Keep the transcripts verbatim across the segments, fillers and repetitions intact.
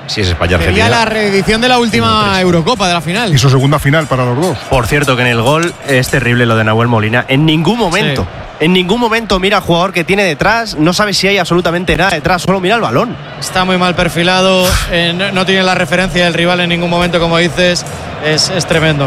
si es España-Argentina. Sería la reedición de la última Eurocopa, de la final. Y su segunda final para los dos. Por cierto, que en el gol es terrible lo de Nahuel Molina. En ningún momento, sí. en ningún momento mira al jugador que tiene detrás, no sabe si hay absolutamente nada detrás, solo mira el balón. Está muy mal perfilado, eh, no, no tiene la referencia del rival en ningún momento, como dices, es, es tremendo.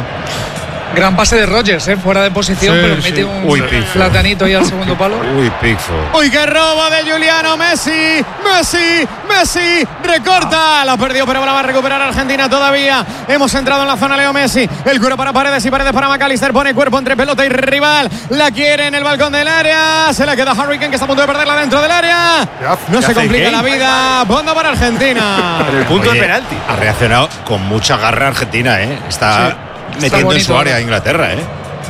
Gran pase de Rodgers, ¿eh? Fuera de posición, sí, pero mete sí. un Uy, platanito ahí al segundo palo. Uy, Pickford. Uy, qué robo de Juliano Messi. Messi, Messi, recorta. La ha perdido, pero la va a recuperar Argentina todavía. Hemos entrado en la zona, Leo Messi. El cuero para Paredes y Paredes para McAllister. Pone cuerpo entre pelota y rival. La quiere en el balcón del área. Se la queda Harry Kane, que está a punto de perderla dentro del área. No se complica la vida. Bondo para Argentina. En el punto Oye, de penalti. Ha reaccionado con mucha garra Argentina, ¿eh? Está... Sí. metiendo bonito, en su área a Inglaterra, ¿eh?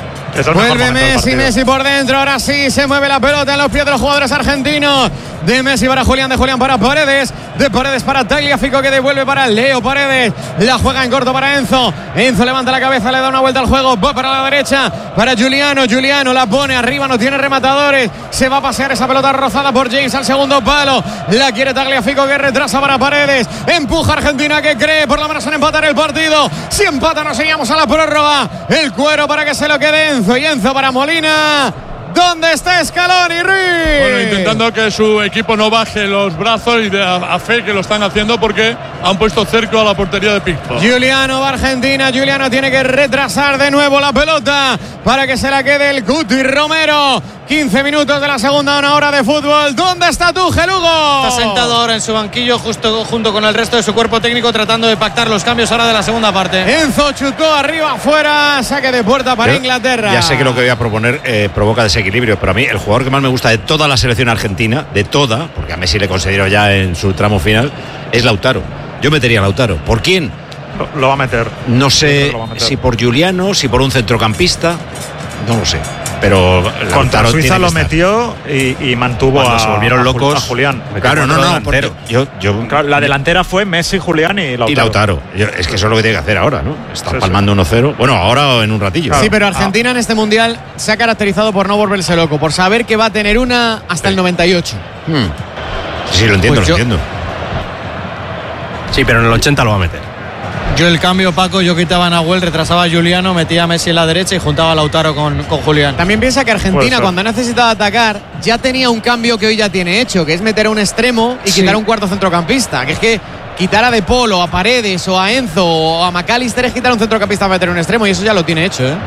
Vuelve Messi, Messi por dentro. Ahora sí se mueve la pelota en los pies de los jugadores argentinos. De Messi para Julián, de Julián para Paredes, de Paredes para Tagliafico, que devuelve para Leo Paredes. La juega en corto para Enzo. Enzo levanta la cabeza, le da una vuelta al juego. Va para la derecha para Juliano. Juliano la pone arriba, no tiene rematadores. Se va a pasear esa pelota rozada por James al segundo palo. La quiere Tagliafico, que retrasa para Paredes. Empuja Argentina, que cree por lo menos en empatar el partido. Si empata nos seguimos a la prórroga. El cuero para que se lo quede Enzo. Y Enzo para Molina. ¿Dónde está Scaloni, Ruiz? Bueno, intentando que su equipo no baje los brazos y de a, a fe que lo están haciendo porque han puesto cerco a la portería de Pickford. Juliano va a Argentina. Juliano tiene que retrasar de nuevo la pelota para que se la quede el Cuti Romero. quince minutos de la segunda, una hora de fútbol. ¿Dónde está Tuchel, Hugo? Está sentado ahora en su banquillo justo junto con el resto de su cuerpo técnico, tratando de pactar los cambios ahora de la segunda parte. Enzo chutó arriba, afuera, saque de puerta para Yo, Inglaterra. Ya sé que lo que voy a proponer eh, provoca desequilibrio, pero a mí el jugador que más me gusta de toda la selección argentina, de toda, porque a Messi le considero ya en su tramo final, es Lautaro. Yo metería a Lautaro. ¿Por quién? Lo, lo va a meter. No sé meter. si por Juliano, si por un centrocampista, no lo sé. Pero contra Suiza lo metió y, y mantuvo Cuando a, se volvieron a, locos. a Julián. Claro, no, no, porque yo, yo, claro, la delantera fue Messi, Julián y Lautaro. Y Lautaro. Yo, es que eso es lo que tiene que hacer ahora, ¿no? Está sí, palmando sí. uno cero. Bueno, ahora o en un ratillo. Claro. Sí, pero Argentina ah. en este mundial se ha caracterizado por no volverse loco, por saber que va a tener una hasta sí. el noventa y ocho. Hmm. Sí, sí, lo entiendo, pues yo, lo entiendo. Sí, pero en el ochenta lo va a meter. Yo el cambio, Paco, yo quitaba a Nahuel, retrasaba a Juliano, metía a Messi en la derecha y juntaba a Lautaro con, con Julián. También piensa que Argentina, cuando ha necesitado atacar, ya tenía un cambio que hoy ya tiene hecho, que es meter a un extremo y sí. quitar a un cuarto centrocampista. Que es que quitar a De Paul o a Paredes o a Enzo o a McAllister es quitar a un centrocampista para meter un extremo, y eso ya lo tiene hecho, ¿eh?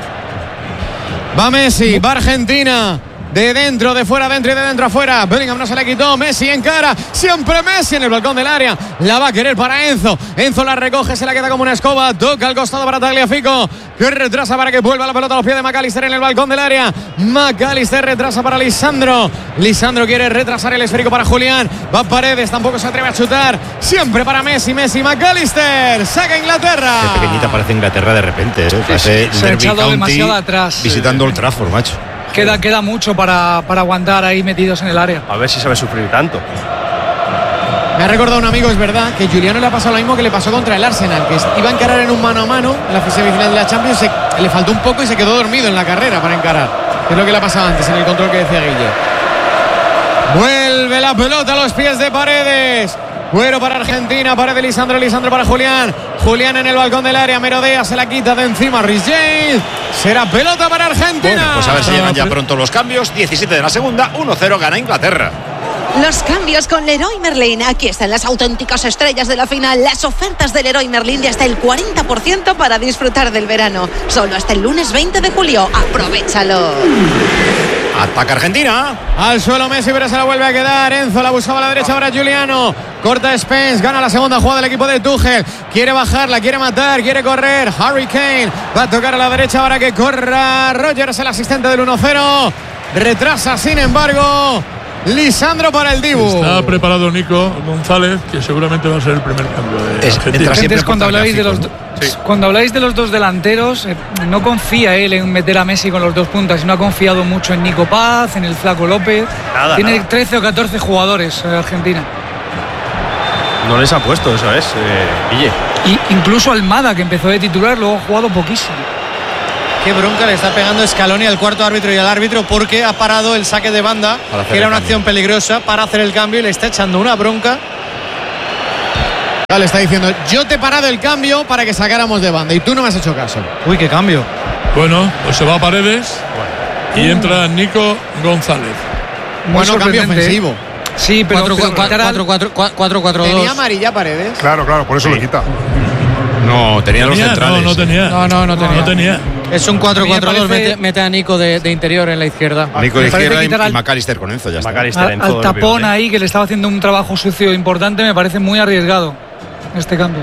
Va Messi, va Argentina. De dentro, de fuera, dentro y de dentro afuera. Bellingham no se la quitó. Messi en cara. Siempre Messi en el balcón del área. La va a querer para Enzo. Enzo la recoge, se la queda como una escoba. Toca al costado para Tagliafico, que retrasa para que vuelva la pelota a los pies de McAllister en el balcón del área. McAllister retrasa para Lisandro. Lisandro quiere retrasar el esférico para Julián. Va Paredes, tampoco se atreve a chutar. Siempre para Messi, Messi, McAllister. Saca Inglaterra. Qué pequeñita parece Inglaterra de repente, ¿eh? Sí, sí, se ha echado demasiado atrás. Visitando Old Trafford, macho. Queda, queda mucho para, para aguantar ahí metidos en el área. A ver si sabe sufrir tanto. Me ha recordado un amigo, es verdad, que Juliano le ha pasado lo mismo que le pasó contra el Arsenal, que iba a encarar en un mano a mano en la semifinal de la Champions, se, le faltó un poco y se quedó dormido en la carrera para encarar. Es lo que le ha pasado antes en el control que decía Guille. Vuelve la pelota a los pies de Paredes. Cuero para Argentina, Paredes, Lisandro, Lisandro para Julián. Julián en el balcón del área, merodea, se la quita de encima Reece James. Será pelota para Argentina. Bueno, pues a ver si llegan ya pronto los cambios. diecisiete de la segunda, uno cero gana Inglaterra. Los cambios con Leroy Merlin. Aquí están las auténticas estrellas de la final. Las ofertas de Leroy Merlin de hasta el cuarenta por ciento para disfrutar del verano. Solo hasta el lunes veinte de julio. ¡Aprovechalo! Ataca Argentina. Al suelo Messi, pero se la vuelve a quedar. Enzo la buscaba a la derecha, ahora Juliano. Corta Spence, gana la segunda jugada del equipo de Tuchel. Quiere bajarla, quiere matar, quiere correr. Harry Kane va a tocar a la derecha ahora que corra Rodgers, el asistente del uno cero. Retrasa, sin embargo, Lisandro para el Dibu. Está preparado Nico González, que seguramente va a ser el primer cambio de es, Argentina. Entonces, cuando habláis de los, sí. cuando habláis de los dos delanteros, eh, no confía él en meter a Messi con los dos puntas, no ha confiado mucho en Nico Paz, en el Flaco López. Nada, Tiene nada. trece o catorce jugadores en Argentina. No les ha puesto, eso es, eh, Guille. Y incluso Almada, que empezó de titular, luego ha jugado poquísimo. Qué bronca le está pegando Scaloni al cuarto árbitro y al árbitro, porque ha parado el saque de banda, que era una cambio. acción peligrosa, para hacer el cambio, y le está echando una bronca Le está diciendo, yo te he parado el cambio para que sacáramos de banda y tú no me has hecho caso. Uy, qué cambio. Bueno, pues se va a Paredes y entra Nico González. Bueno, cambio ofensivo. Sí, pero cuatro cuatro dos. ¿Tenía amarilla Paredes? Claro, claro, por eso sí. lo quita. No, tenía, los centrales. No, no tenía. No, no, no tenía. No tenía. Es un cuatro cuatro dos, parece... mete, mete a Nico de, de interior en la izquierda. Nico de izquierda y, al... y McAllister con Enzo, ya está. Al, Enzo, al tapón ahí, que le estaba haciendo un trabajo sucio importante, me parece muy arriesgado este cambio.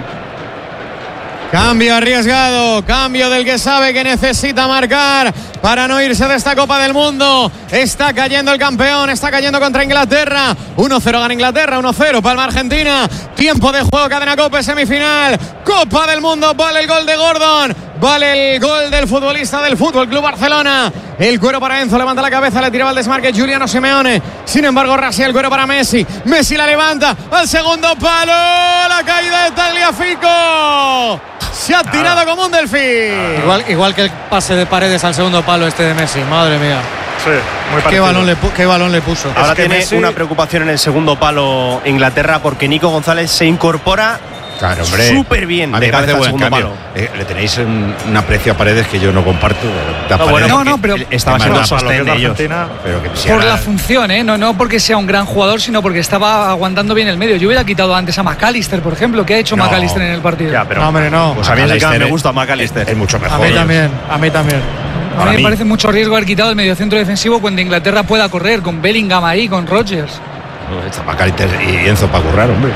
Cambio arriesgado, cambio del que sabe que necesita marcar para no irse de esta Copa del Mundo. Está cayendo el campeón, está cayendo contra Inglaterra. uno cero gana Inglaterra, uno cero palma Argentina. Tiempo de juego, cadena Cope, semifinal. Copa del Mundo, vale el gol de Gordon. Vale el gol del futbolista del Fútbol Club Barcelona. El cuero para Enzo, levanta la cabeza, le tiraba el desmarque Giuliano Simeone. Sin embargo, rasea el cuero para Messi. Messi la levanta al segundo palo. La caída de Tagliafico. Se ha tirado ah. como un delfín. Igual, igual que el pase de Paredes al segundo palo este de Messi. Madre mía. Sí, muy parecido. ¿Qué balón le, qué balón le puso? Ahora es que tiene Messi... una preocupación en el segundo palo Inglaterra porque Nico González se incorpora Claro, hombre. súper bien. A mí de me parece buen segundo cambio. palo. Eh, le tenéis un, un aprecio a Paredes que yo no comparto. No, bueno, no, no, pero estaba siendo el sostén de ellos. Pero que por ahora... la función, ¿eh? No, no porque sea un gran jugador, sino porque estaba aguantando bien el medio. Yo hubiera quitado antes a McAllister, por ejemplo. ¿Qué ha hecho no. McAllister en el partido? Ya, pero no, hombre, no. Pues a mí es el que me gusta McAllister. Es mucho mejor. A mí también, a mí también. A mí me parece mucho riesgo haber quitado el mediocentro defensivo cuando Inglaterra pueda correr, con Bellingham ahí, con Rodgers. No, está McAllister y Enzo para currar, hombre.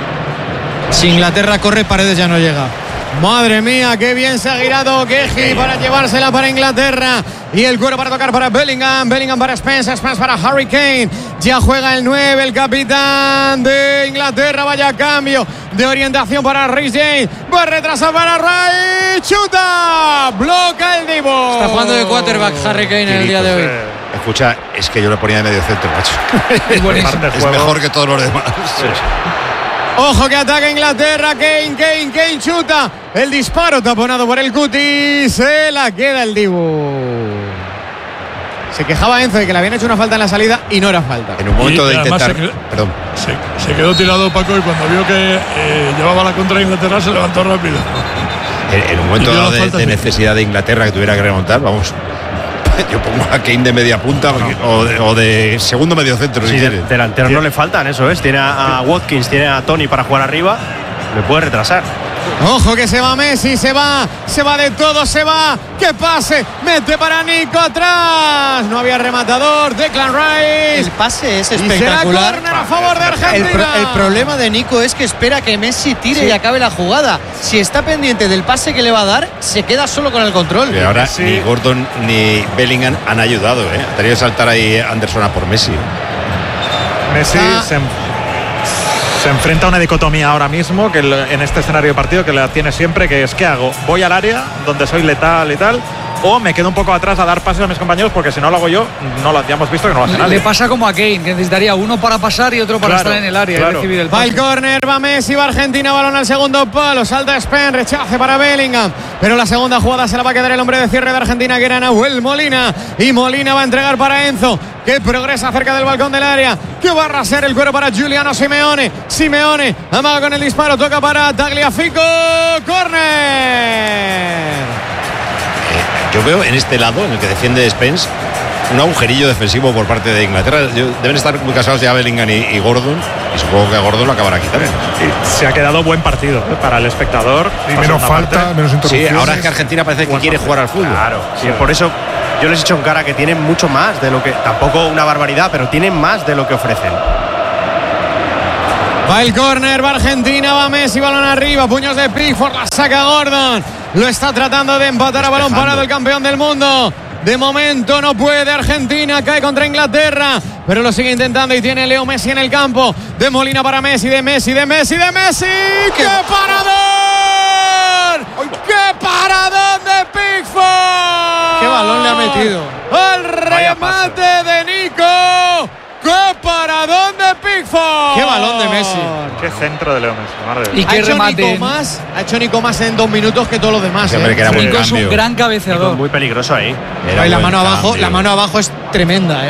Si Inglaterra corre, Paredes ya no llega. Madre mía, qué bien se ha girado Keji para llevársela para Inglaterra. Y el cuero para tocar para Bellingham. Bellingham para Spence, Spence para Harry Kane. Ya juega el nueve, el capitán de Inglaterra. Vaya cambio de orientación para Reece James. Va a retrasar para Ray. Chuta. Bloca el Divo. Está jugando de quarterback Harry Kane en el día de hoy. Escucha, es que yo le ponía de medio centro, macho. Es, es mejor que todos los demás. Sí. Ojo que ataca Inglaterra, Kane, Kane, Kane chuta. El disparo taponado por el Cuti. Se la queda el Dibu. Se quejaba Enzo de que le habían hecho una falta en la salida y no era falta. En un momento y de intentar... Se quedó, Perdón. Se, se quedó tirado Paco y cuando vio que eh, llevaba la contra Inglaterra se levantó rápido. En, en un momento de, de necesidad de Inglaterra que tuviera que remontar, vamos... Yo pongo a Kane de media punta no. o, de, o de segundo medio centro. Sí, si de, delanteros no le faltan, eso es. Tiene a, a Watkins, tiene a Tony para jugar arriba. Le puede retrasar. Ojo que se va Messi, se va, se va de todo, se va. ¡Qué pase! Mete para Nico atrás. No había rematador. Declan Rice. El pase es espectacular. Y será córner a favor de Argentina. El, pro, el problema de Nico es que espera que Messi tire sí. y acabe la jugada. Si está pendiente del pase que le va a dar, se queda solo con el control. Y ahora sí. ni Gordon ni Bellingham han ayudado, ¿eh? Ha tenido que saltar ahí Anderson a por Messi. Messi ah. se... Se enfrenta a una dicotomía ahora mismo que en este escenario de partido que la tiene siempre, que es ¿qué hago? ¿Voy al área donde soy letal y tal? ¿O me quedo un poco atrás a dar pases a mis compañeros? Porque si no lo hago yo, no lo, ya hemos visto que no lo hace nadie. Le pasa como a Kane, que necesitaría uno para pasar y otro para claro, estar en el área claro. y recibir el pase. Va el córner, va Messi, va Argentina, balón al segundo palo, salta Spen, rechace para Bellingham. Pero la segunda jugada se la va a quedar el hombre de cierre de Argentina, que era Nahuel Molina. Y Molina va a entregar para Enzo, que progresa cerca del balcón del área, que va a arrasar el cuero para Giuliano Simeone. Simeone amaga con el disparo, toca para Tagliafico, córner. Eh, yo veo en este lado, en el que defiende Spence, un agujerillo defensivo por parte de Inglaterra. Deben estar muy casados ya Bellingham y, y Gordon, y supongo que a Gordon lo acabará quitando. Y se ha quedado buen partido ¿eh? para el espectador. Y menos falta, parte. menos interrupciones. Sí, ahora es que Argentina parece que quiere jugar al fútbol. Claro, sí, por eso yo les he hecho en cara que tienen mucho más de lo que, tampoco una barbaridad, pero tienen más de lo que ofrecen. Va el córner, va Argentina, va Messi, balón arriba, puños de Pickford, la saca Gordon. Lo está tratando de empatar a balón parado el campeón del mundo. De momento no puede Argentina, cae contra Inglaterra, pero lo sigue intentando y tiene Leo Messi en el campo. De Molina para Messi, de Messi, de Messi, de Messi. ¡Qué paradón! ¡Qué paradón de Pickford! ¡Qué balón le ha metido! ¡El remate de Nico! ¡Qué paradón de Pickford! ¡Qué balón de Messi! ¡Qué centro de Leo Messi! Madre ¿Y qué remate? Nico más, ha hecho Nico más en dos minutos que todos los demás. Sí, ¿eh? que era Nico es un gran cabeceador. Muy peligroso ahí. Era y la mano cambio. abajo, la mano abajo es tremenda, ¿eh?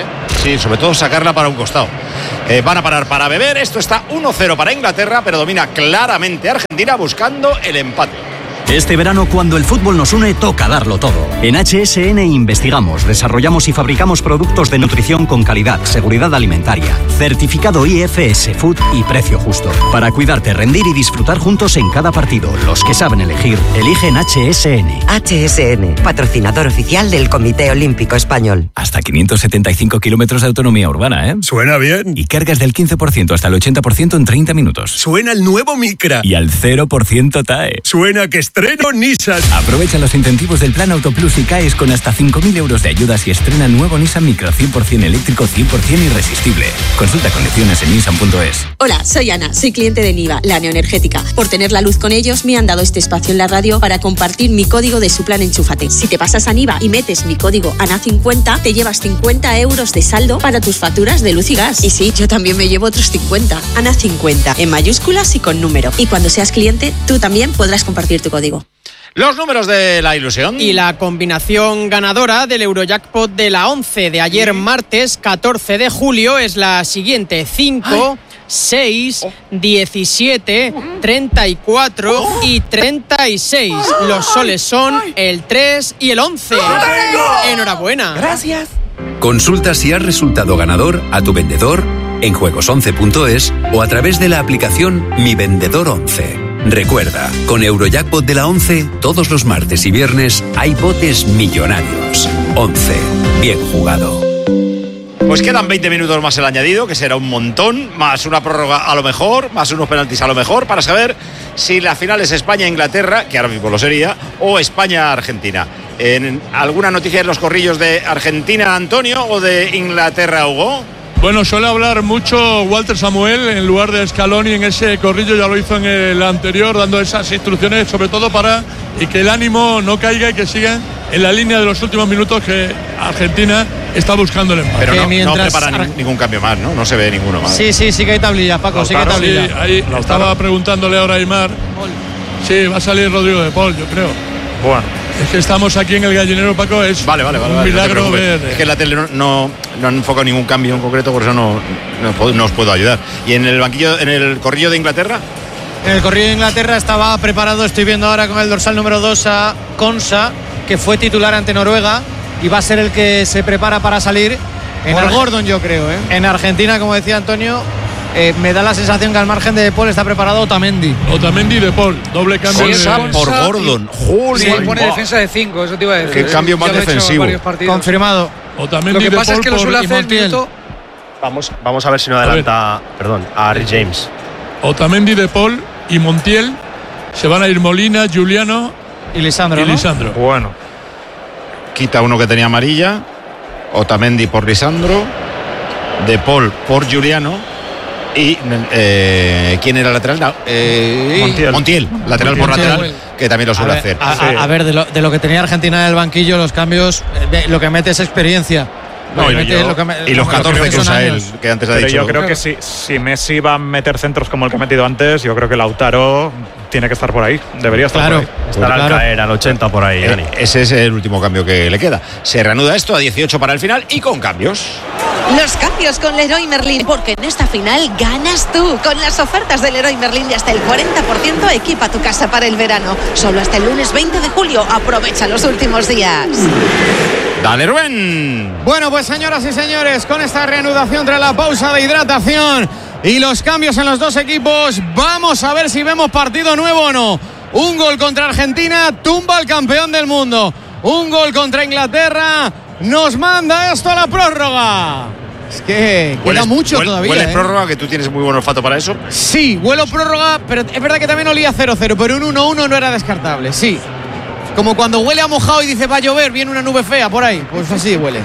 Sí, sobre todo sacarla para un costado. Eh, van a parar para beber. Esto está uno cero para Inglaterra, pero domina claramente Argentina buscando el empate. Este verano, cuando el fútbol nos une, toca darlo todo. En H S N investigamos, desarrollamos y fabricamos productos de nutrición con calidad, seguridad alimentaria, certificado I F S Food y precio justo. Para cuidarte, rendir y disfrutar juntos en cada partido. Los que saben elegir, eligen H S N. H S N, patrocinador oficial del Comité Olímpico Español. Hasta quinientos setenta y cinco kilómetros de autonomía urbana, ¿eh? Suena bien. Y cargas del quince por ciento hasta el ochenta por ciento en treinta minutos. Suena el nuevo Micra. Y al cero por ciento T A E. Suena que estreno Nissan. Aprovecha los incentivos del Plan Autoplus y caes con hasta cinco mil euros de ayudas y estrena nuevo Nissan Micra cien por ciento eléctrico, cien por ciento irresistible. Consulta condiciones en nissan punto es. Hola, soy Ana, soy cliente de Niva, la neoenergética. Por tener la luz con ellos, me han dado este espacio en la radio para compartir mi código de su plan Enchúfate. Si te pasas a Niva y metes mi código A N A cincuenta, te llevas cincuenta euros de saldo para tus facturas de luz y gas. Y sí, yo también me llevo otros cincuenta. A N A cincuenta, en mayúsculas y con número. Y cuando seas cliente, tú también podrás compartir tu código. Los números de la ilusión. Y la combinación ganadora del Eurojackpot de la once de ayer martes catorce de julio es la siguiente: cinco, seis, diecisiete, treinta y cuatro y treinta y seis. Los soles son el tres y el once. Enhorabuena. Gracias. Consulta si has resultado ganador a tu vendedor en juegos once punto es o a través de la aplicación Mi Vendedor once. Recuerda, con Eurojackpot de la once, todos los martes y viernes hay botes millonarios. once. Bien jugado. Pues quedan veinte minutos más el añadido, que será un montón, más una prórroga a lo mejor, más unos penaltis a lo mejor, para saber si la final es España-Inglaterra, que ahora mismo lo sería, o España-Argentina. ¿En alguna noticia en los corrillos de Argentina, Antonio, o de Inglaterra, Hugo? Bueno, suele hablar mucho Walter Samuel en lugar de Scaloni en ese corrillo, ya lo hizo en el anterior, dando esas instrucciones sobre todo para y que el ánimo no caiga y que sigan en la línea de los últimos minutos que Argentina está buscando el empate. Pero no, no prepara Ar- ningún cambio más, ¿no? No se ve ninguno más. Sí, sí, sí que hay tablilla, Paco, sí que hay tablilla. Sí, ahí estaba preguntándole ahora a Aymar. Sí, va a salir Rodrigo de Paul, yo creo. Bueno. Es que estamos aquí en el gallinero, Paco, es vale, vale, vale, un vale, milagro no ver. Es que en la tele no, no, no han enfocado ningún cambio en concreto, por eso no, no, puedo, no os puedo ayudar. ¿Y en el banquillo, en el corrillo de Inglaterra? En el corrillo de Inglaterra estaba preparado, estoy viendo ahora con el dorsal número dos a Konsa, que fue titular ante Noruega y va a ser el que se prepara para salir. En el Gordon, yo creo, ¿eh? En Argentina, como decía Antonio, eh, me da la sensación que al margen de De Paul está preparado Otamendi. Otamendi y De Paul, doble cambio. Konsa de... por Gordon. Joder, sí, pone wow. defensa de cinco, eso te iba a decir. Qué cambio más defensivo. Confirmado. Otamendi Lo que pasa de Paul es que lo suele hacer el minuto. Vamos, vamos a ver si no adelanta, a perdón, a Harry James. Otamendi, De Paul y Montiel. Se van a ir Molina, Juliano y Lisandro. Y Lisandro. ¿No? Bueno. Quita uno que tenía amarilla. Otamendi por Lisandro. De Paul por Juliano. Y eh, ¿quién era el lateral? No, eh, Montiel. Montiel, lateral Montiel. por lateral, que también lo suele a ver, hacer. A, sí. a, a ver, de lo, de lo que tenía Argentina en el banquillo, los cambios, de, lo que mete es experiencia. No, y, yo, lo que me, y los catorce que usa él, que antes ha Pero dicho. Yo creo que si, si Messi va a meter centros como el que ha metido antes, yo creo que Lautaro tiene que estar por ahí. Debería estar claro, por ahí. Estará claro. al caer al ochenta por ahí, Dani. Eh, ese es el último cambio que le queda. Se reanuda esto a dieciocho para el final y con cambios. Los cambios con Leroy Merlin, porque en esta final ganas tú. Con las ofertas de Leroy Merlin de hasta el cuarenta por ciento, equipa tu casa para el verano. Solo hasta el lunes veinte de julio. Aprovecha los últimos días. Dale, Rubén. Bueno, pues señoras y señores, con esta reanudación tras la pausa de hidratación y los cambios en los dos equipos, vamos a ver si vemos partido nuevo o no. Un gol contra Argentina tumba al campeón del mundo. Un gol contra Inglaterra nos manda esto a la prórroga. Es que queda ¿Hueles, mucho huele, todavía. ¿Huele ¿eh? prórroga, que tú tienes muy buen olfato para eso? Sí, huelo prórroga, pero es verdad que también olía cero cero, pero un uno uno no era descartable, sí. Como cuando huele a mojado y dice va a llover, viene una nube fea por ahí. Pues así huele.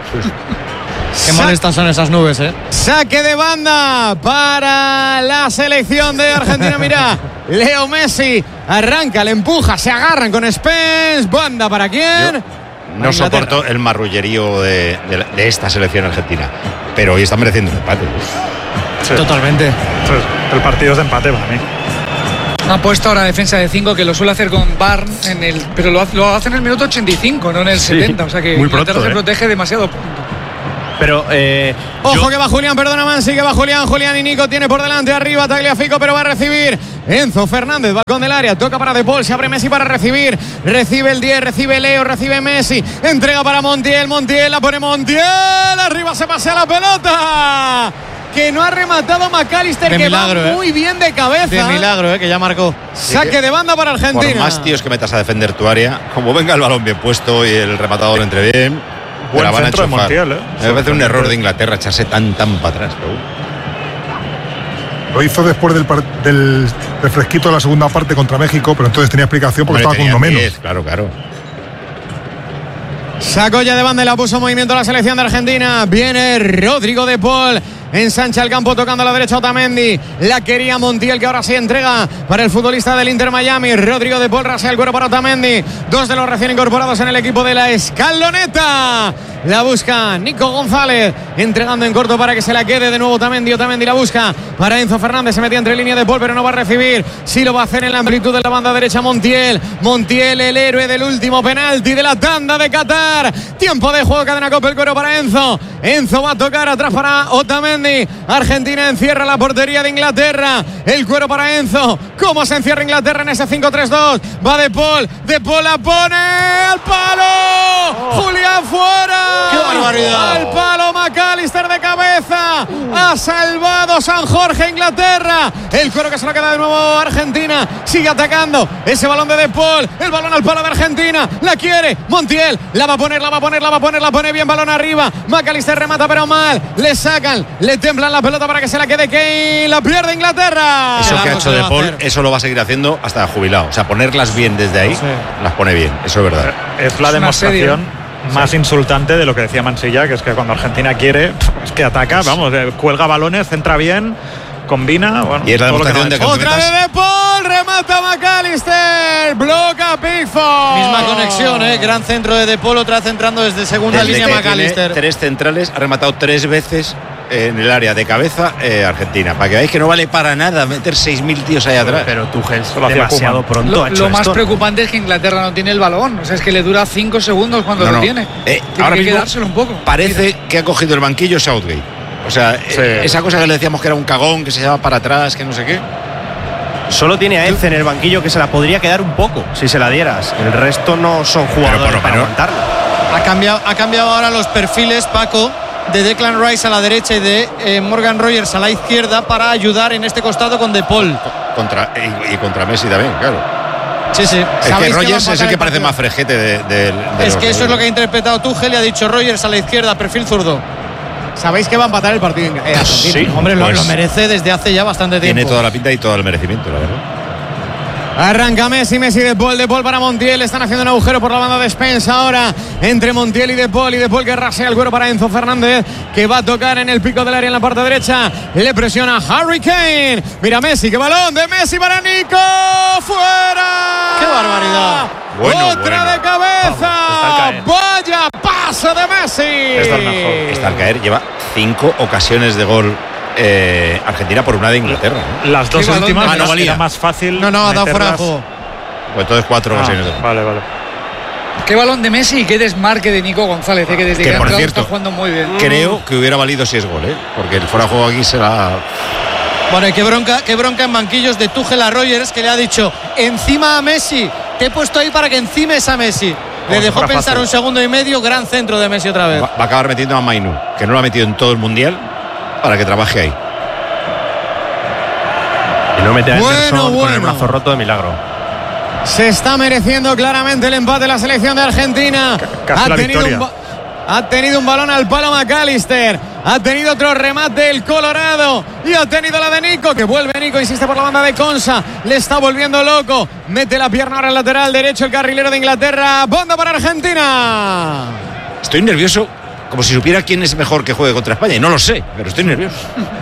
Qué molestas son esas nubes, ¿eh? Saque de banda para la selección de Argentina. Mira, Leo Messi arranca, le empuja, se agarran con Spence. Banda para quién. Yo no soporto el marrullerío de, de, de esta selección argentina, pero hoy está mereciendo un empate. Sí. Totalmente. El partido es de empate para mí. Ha puesto ahora defensa de cinco, que lo suele hacer con Barn, en el, pero lo, lo hace en el minuto ochenta y cinco, no en el sí, setenta. O sea que muy Inglaterra pronto, se ¿eh? protege demasiado pronto. Pero, eh, Ojo yo... que va Julián, perdona Mansi, que va Julián. Julián y Nico tiene por delante arriba Tagliafico, pero va a recibir Enzo Fernández, balcón del área, toca para De Paul, se abre Messi para recibir. Recibe el diez, recibe Leo, recibe Messi. Entrega para Montiel, Montiel, la pone Montiel. Arriba se pasea la pelota. Que no ha rematado McAllister, de que milagro, va muy eh. bien de cabeza. De milagro, eh, que ya marcó. Saque de banda para Argentina. Por más tíos que metas a defender tu área, como venga el balón bien puesto y el rematador entre bien, buen la van a centro de enchufar. Montiel, ¿eh? Me parece un error de Inglaterra echarse tan, tan para atrás. Pero... Lo hizo después del, del, del fresquito de la segunda parte contra México, pero entonces tenía explicación porque Hombre, estaba con uno menos. diez, claro, claro. Sacó ya de banda y la puso en movimiento la selección de Argentina. Viene Rodrigo De Paul. Ensancha el campo tocando a la derecha Otamendi. La quería Montiel, que ahora se entrega para el futbolista del Inter Miami. Rodrigo De Paul rasea el cuero para Otamendi. Dos de los recién incorporados en el equipo de la Escaloneta. La busca Nico González. Entregando en corto para que se la quede de nuevo Otamendi. Otamendi la busca para Enzo Fernández. Se metía entre línea De Paul, pero no va a recibir. Sí lo va a hacer en la amplitud de la banda derecha Montiel. Montiel, el héroe del último penalti de la tanda de Qatar. Tiempo de juego, cadena Copa, el cuero para Enzo. Enzo va a tocar atrás para Otamendi. Argentina encierra la portería de Inglaterra. El cuero para Enzo. ¿Cómo se encierra Inglaterra en ese cinco tres dos? Va De Paul. De Paul la pone al palo. Oh. Julián fuera. ¡Qué barbaridad! Al palo McAllister de cabeza. Ha salvado San Jorge Inglaterra. El cuero que se lo queda de nuevo Argentina. Sigue atacando. Ese balón de De Paul. El balón al palo de Argentina. La quiere Montiel. La va a poner, la va a poner, la va a poner, la pone bien. Balón arriba. McAllister remata pero mal. Le sacan. Le templan la pelota para que se la quede Kane. La pierde Inglaterra. Eso que ha hecho De Paul, eso lo va a seguir haciendo hasta jubilado. O sea, ponerlas bien desde ahí, sí. Las pone bien. Eso es verdad. Es la es demostración más sí. insultante de lo que decía Mansilla, que es que cuando Argentina quiere, es que ataca, vamos, cuelga balones, centra bien, combina. Bueno, y es la demostración de que otra vez De Paul, remata McAllister, bloca Pickford. Misma conexión, ¿eh? Gran centro de De Paul, otra vez entrando desde segunda desde línea McAllister. Tres centrales, ha rematado tres veces en el área de cabeza eh, Argentina, para que veáis que no vale para nada meter seis mil tíos ahí atrás. Pero Tuchel demasiado pronto lo, ha hecho lo más esto. preocupante es que Inglaterra no tiene el balón, o sea, es que le dura cinco segundos cuando no, lo no. tiene eh, tiene ahora que mismo quedárselo un poco. Parece Mira. que ha cogido el banquillo Southgate, o sea, sí. eh, esa cosa que le decíamos que era un cagón, que se llevaba para atrás, que no sé qué. Solo tiene a Eze en el banquillo, que se la podría quedar un poco si se la dieras. El resto no son jugadores para aguantarla. Ha cambiado, ha cambiado ahora los perfiles, Paco, de Declan Rice a la derecha y de eh, Morgan Rogers a la izquierda para ayudar en este costado con De Paul. Contra, y, y contra Messi también, claro. Sí, sí. Es que Rogers es el que parece más frejete de, de, de Es que eso es lo que ha interpretado Tuchel y ha dicho Rogers a la izquierda, perfil zurdo. Sabéis que va a empatar el partido en eh, sí, hombre, pues lo, lo merece desde hace ya bastante tiempo. Tiene toda la pinta y todo el merecimiento, la verdad. Arranca Messi, Messi De Paul, De Paul para Montiel. Están haciendo un agujero por la banda de Spence ahora entre Montiel y De Paul. Y De Paul que rasea el cuero para Enzo Fernández, que va a tocar en el pico del área en la parte derecha. Le presiona Harry Kane. Mira Messi, qué balón de Messi para Nico. ¡Fuera! ¡Qué barbaridad! Bueno, Otra bueno. de cabeza. Vamos, Vaya pase de Messi. Está al, mejor. Está al caer. Lleva cinco ocasiones de gol. Eh, Argentina por una de Inglaterra, ¿no? Las dos últimas ah, no valía. Era más fácil. No, no, ha dado fuera de juego. Pues entonces cuatro ah, ocasiones. Vale, vale. Qué balón de Messi y qué desmarque de Nico González, eh, que desde que, que por cierto, está jugando muy bien. Creo que hubiera valido si es gol, ¿eh? Porque el fuera de juego aquí será. Bueno, y qué bronca, qué bronca en banquillos de Tuchel a Rogers, que le ha dicho encima a Messi. Te he puesto ahí para que encimes a Messi. Le dejó pensar fácil. un segundo y medio. Gran centro de Messi otra vez. Va, va a acabar metiendo a Mainu, que no lo ha metido en todo el mundial, para que trabaje ahí. Y no mete a Anderson bueno, bueno. con el brazo roto de milagro. Se está mereciendo claramente el empate la selección de Argentina. Casi ha, la tenido victoria. un, ha tenido un balón al palo McAllister. Ha tenido otro remate el Colorado. Y ha tenido la de Nico, que vuelve Nico, insiste por la banda de Konsa. Le está volviendo loco. Mete la pierna ahora al lateral derecho el carrilero de Inglaterra. Banda para Argentina. Estoy nervioso, como si supiera quién es mejor que juegue contra España. Y no lo sé, pero estoy nervioso.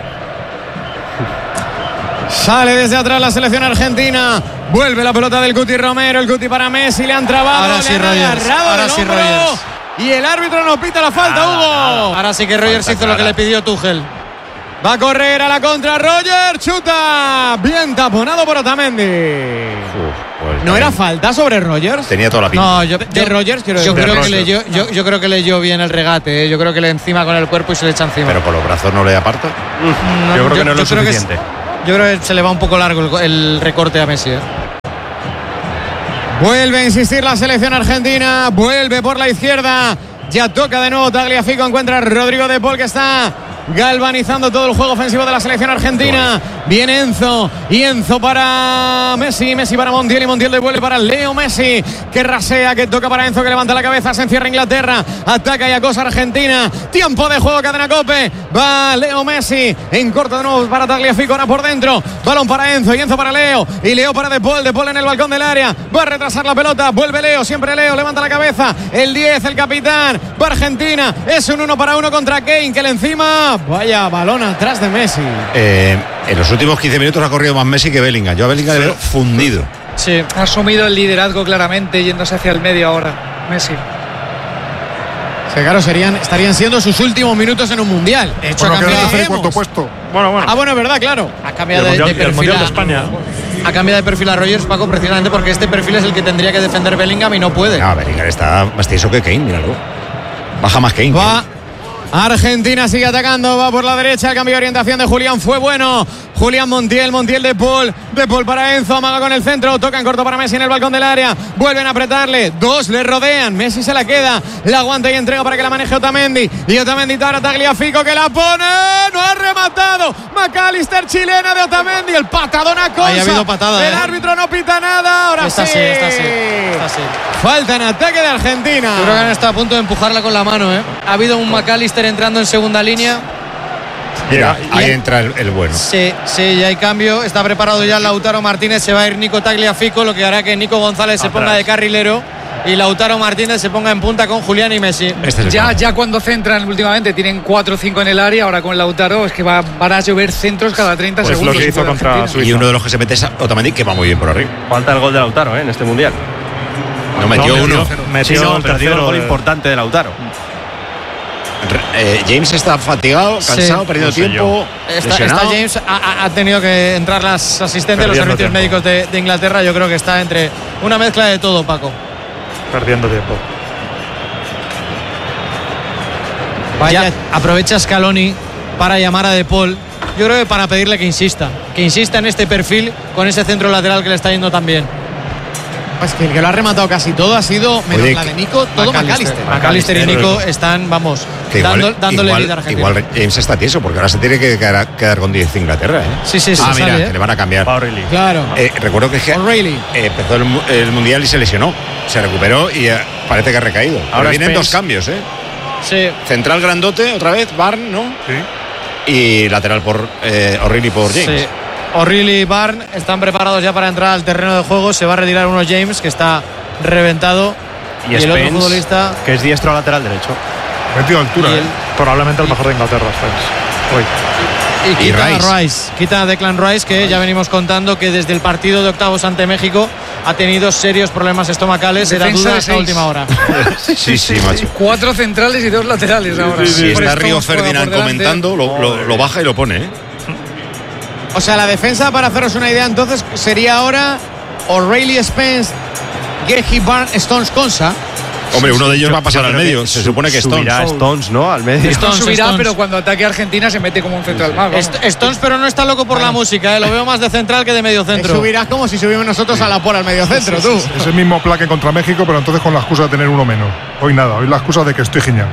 Sale desde atrás la selección argentina. Vuelve la pelota del Guti Romero. El Guti para Messi. Le han trabado. Ahora sí, Rogers. Ahora sí, Rogers. Y el árbitro no pita la falta, nada, Hugo. Nada. Ahora sí que Rogers falta hizo clara. Lo que le pidió Tuchel. Va a correr a la contra Roger, chuta. Bien taponado por Otamendi. Uf, pues ¿No era falta sobre Rogers? Tenía toda la pinta. No, yo, de yo, Rogers quiero yo decir. creo que leyó, yo, yo creo que leyó bien el regate, ¿eh? Yo creo que le encima con el cuerpo y se le echa encima. Pero por los brazos no le aparta. No, yo creo que no es lo suficiente. Es, yo creo que se le va un poco largo el, el recorte a Messi, ¿eh? Vuelve a insistir la selección argentina. Vuelve por la izquierda. Ya toca de nuevo Tagliafico. Encuentra a Rodrigo de Paul, que está galvanizando todo el juego ofensivo de la selección argentina. Viene Enzo. Y Enzo para Messi. Messi para Montiel. Y Montiel devuelve para Leo Messi, que rasea, que toca para Enzo, que levanta la cabeza. Se encierra Inglaterra. Ataca y acosa Argentina. Tiempo de juego, Cadena Cope. Va Leo Messi. En corto de nuevo para Tagliafico. Ahora por dentro. Balón para Enzo. Y Enzo para Leo. Y Leo para De Paul. De Paul en el balcón del área. Va a retrasar la pelota. Vuelve Leo. Siempre Leo. Levanta la cabeza. El diez, el capitán. Va Argentina. Es un uno para uno contra Kane, que le encima. Vaya balón atrás de Messi. Eh, en los últimos quince minutos ha corrido más Messi que Bellingham. Yo a Bellingham le veo fundido. Sí, ha asumido el liderazgo claramente, yéndose hacia el medio ahora, Messi. Sí, claro, serían, estarían siendo sus últimos minutos en un mundial. De hecho, bueno, ha cambiado de cuarto puesto. Bueno, bueno. Ah, bueno, es verdad, claro. Ha cambiado el de, mundial, de perfil. el mundial a, de España. Ha cambiado de perfil a Rogers, Paco, precisamente porque este perfil es el que tendría que defender Bellingham y no puede. No, Bellingham está más tieso que Kane, míralo. Baja más Kane. Va. Argentina sigue atacando, va por la derecha, el cambio de orientación de Julián fue bueno. Julián Montiel, Montiel de Paul, de Paul para Enzo, amaga con el centro, toca en corto para Messi en el balcón del área, vuelven a apretarle, dos le rodean, Messi se la queda, la aguanta y entrega para que la maneje Otamendi, y Otamendi para Tagliafico, que la pone, no ha rematado, McAllister, chilena de Otamendi, el patadón a Consa. Ahí ha habido patada, el ¿eh? árbitro no pita nada, ahora esta sí. sí, esta sí, esta sí. Falta en ataque de Argentina. Yo creo que han estado a punto de empujarla con la mano, ¿eh? Ha habido un McAllister entrando en segunda línea. Mira, ahí entra el, el bueno. Sí, sí, ya hay cambio. Está preparado ya Lautaro Martínez. Se va a ir Nico Tagliafico, lo que hará que Nico González se ponga de carrilero y Lautaro Martínez se ponga en punta con Julián y Messi. Este es ya, ya cuando centran últimamente tienen cuatro o cinco en el área. Ahora con Lautaro es que va, van a llover centros cada treinta pues segundos. Lo que hizo contra Suiza. Y uno de los que se mete es Otamendi, que va muy bien por arriba. Falta el gol de Lautaro, ¿eh? En este mundial. No metió no, uno. Metió sí, no, el perdió el gol de... importante de Lautaro. Eh, James está fatigado, cansado, sí, perdiendo no sé tiempo. Está, está James, ha, ha tenido que entrar las asistentes, Perdiendo los servicios tiempo. médicos de, de Inglaterra. Yo creo que está entre una mezcla de todo, Paco. Perdiendo tiempo. Vaya, ya aprovecha Scaloni para llamar a De Paul. Yo creo que para pedirle que insista, que insista en este perfil con ese centro lateral que le está yendo tan bien. Pues que el que lo ha rematado casi todo ha sido, menos Oye, la de Nico, todo McAllister. McAllister y Nico están, vamos, Que igual, dando, dándole igual, vida a Argentina. igual James está tieso, porque ahora se tiene que quedar, quedar con diez Inglaterra. ¿eh? Sí, sí, sí. Ah, mira, sale, ¿eh? que le van a cambiar. O'Reilly. Claro. Eh, recuerdo que, es que O'Reilly. eh, empezó el, mu- el mundial y se lesionó. Se recuperó y eh, parece que ha recaído. Ahora Ahora vienen Spence. dos cambios, ¿eh? Sí. Central grandote, otra vez, Barn, ¿no? Sí. Y lateral por eh, O'Reilly por James. Sí. O'Reilly y Barn están preparados ya para entrar al terreno de juego. Se va a retirar uno James, que está reventado. Y, Y el otro Spence, futbolista. que es diestro lateral derecho. Metido altura, Y el- ¿eh? Probablemente el mejor de Inglaterra, Spence. Hoy. Y quita Rice. a Rice, quita a Declan Rice, que ya venimos contando que desde el partido de octavos ante México ha tenido serios problemas estomacales. Era Defensa duda de hasta seis. última hora. Sí, sí, macho. Cuatro centrales y dos laterales ahora. Si Por está Stones Río juega Ferdinand por delante. comentando, lo, lo- lo baja y lo pone, ¿eh? O sea, la defensa, para haceros una idea, entonces sería ahora O'Reilly, Spence, Gehi, Barn, Stones, Konsa. Hombre, uno de ellos va a pasar al Creo medio. que Se supone que Stones. subirá Stones, ¿no? Al medio. Stones subirá, Stones. pero cuando ataque a Argentina se mete como un central más. vamos. Est- Stones, pero no está loco por la música, ¿eh? Lo veo más de central que de medio Te centro. subirás como si subimos nosotros a la por al medio centro, tú. Es el mismo plaque contra México, pero entonces con la excusa de tener uno menos. Hoy nada, hoy la excusa de que estoy genial.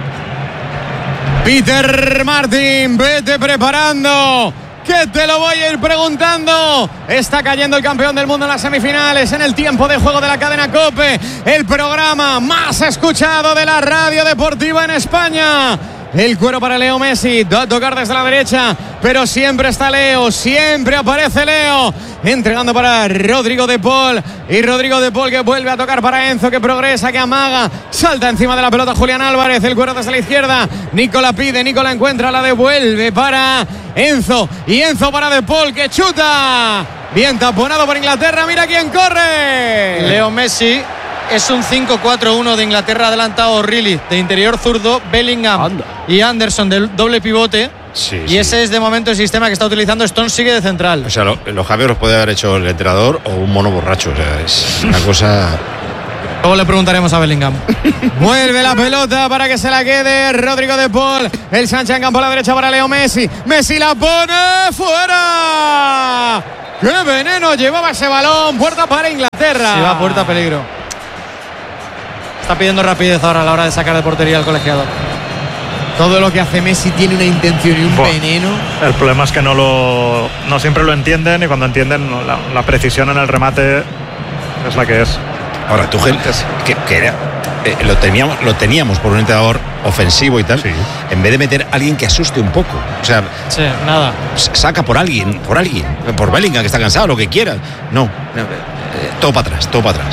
Peter Martin, vete preparando, que te lo voy a ir preguntando. Está cayendo el campeón del mundo en las semifinales, en el tiempo de juego de la cadena COPE, el programa más escuchado de la radio deportiva en España. El cuero para Leo Messi, va a tocar desde la derecha, pero siempre está Leo, siempre aparece Leo, entregando para Rodrigo de Paul, y Rodrigo de Paul que vuelve a tocar para Enzo, que progresa, que amaga, salta encima de la pelota Julián Álvarez, el cuero desde la izquierda, Nico la pide, Nico la encuentra, la devuelve para Enzo, y Enzo para de Paul, que chuta, bien taponado por Inglaterra, mira quién corre. Leo Messi. Es un cinco cuatro uno de Inglaterra, adelantado O'Reilly de interior zurdo, Bellingham Anda. y Anderson del doble pivote. Sí, y sí. ese es de momento el sistema que está utilizando Stones, sigue de central. O sea, lo, los cambios los puede haber hecho el entrenador o un mono borracho. O sea, es una cosa. Luego le preguntaremos a Bellingham. Vuelve la pelota para que se la quede Rodrigo de Paul. El Sánchez en campo a la derecha para Leo Messi. Messi la pone fuera. ¡Qué veneno llevaba ese balón! Puerta para Inglaterra. Si va a puerta, peligro. Está pidiendo rapidez ahora a la hora de sacar de portería al colegiado. Todo lo que hace Messi tiene una intención y un Buah. veneno. El problema es que no lo no siempre lo entienden y cuando entienden la, la precisión en el remate es la que es. Ahora, Tuchel, que, que era, eh, lo, teníamos, lo teníamos por un entrenador ofensivo y tal, sí. En vez de meter a alguien que asuste un poco. O sea, sí, nada. Saca por alguien, por alguien, por Bellingham, que está cansado, lo que quiera. No, eh, todo para atrás, todo para atrás.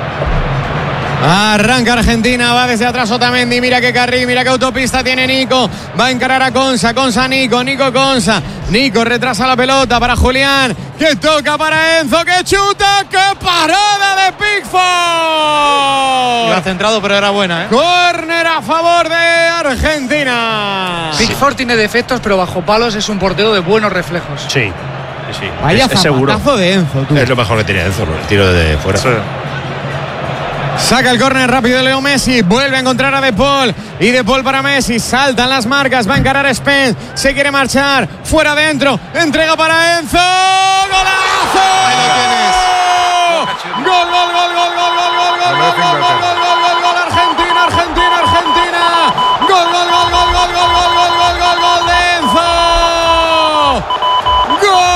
Arranca Argentina, va desde atrás Otamendi, mira qué carril, mira qué autopista tiene Nico, va a encarar a Consa, Consa Nico, Nico Consa, Nico retrasa la pelota para Julián, que toca para Enzo, que chuta, qué parada de Pickford. Iba centrado, pero era buena, ¿eh? Córner a favor de Argentina. Pickford tiene defectos, pero bajo palos es un portero de buenos reflejos. Sí, sí. Vaya es, es seguro. zapatazo de Enzo, tú. Es lo mejor que tiene Enzo, el tiro de fuera. Sí. Saca el córner rápido de Leo Messi, vuelve a encontrar a De Paul y De Paul para Messi, saltan las marcas, va a encarar a Spence, se quiere marchar, fuera adentro, entrega para Enzo, ¡golazo! Ahí lo tienes. Gol, gol, gol, gol, gol, gol, gol, gol, gol, gol, gol, gol, gol, gol, gol, Argentina, Argentina, Argentina, gol, gol, gol, gol, gol, gol, gol, gol, gol, gol, gol de Enzo, gol.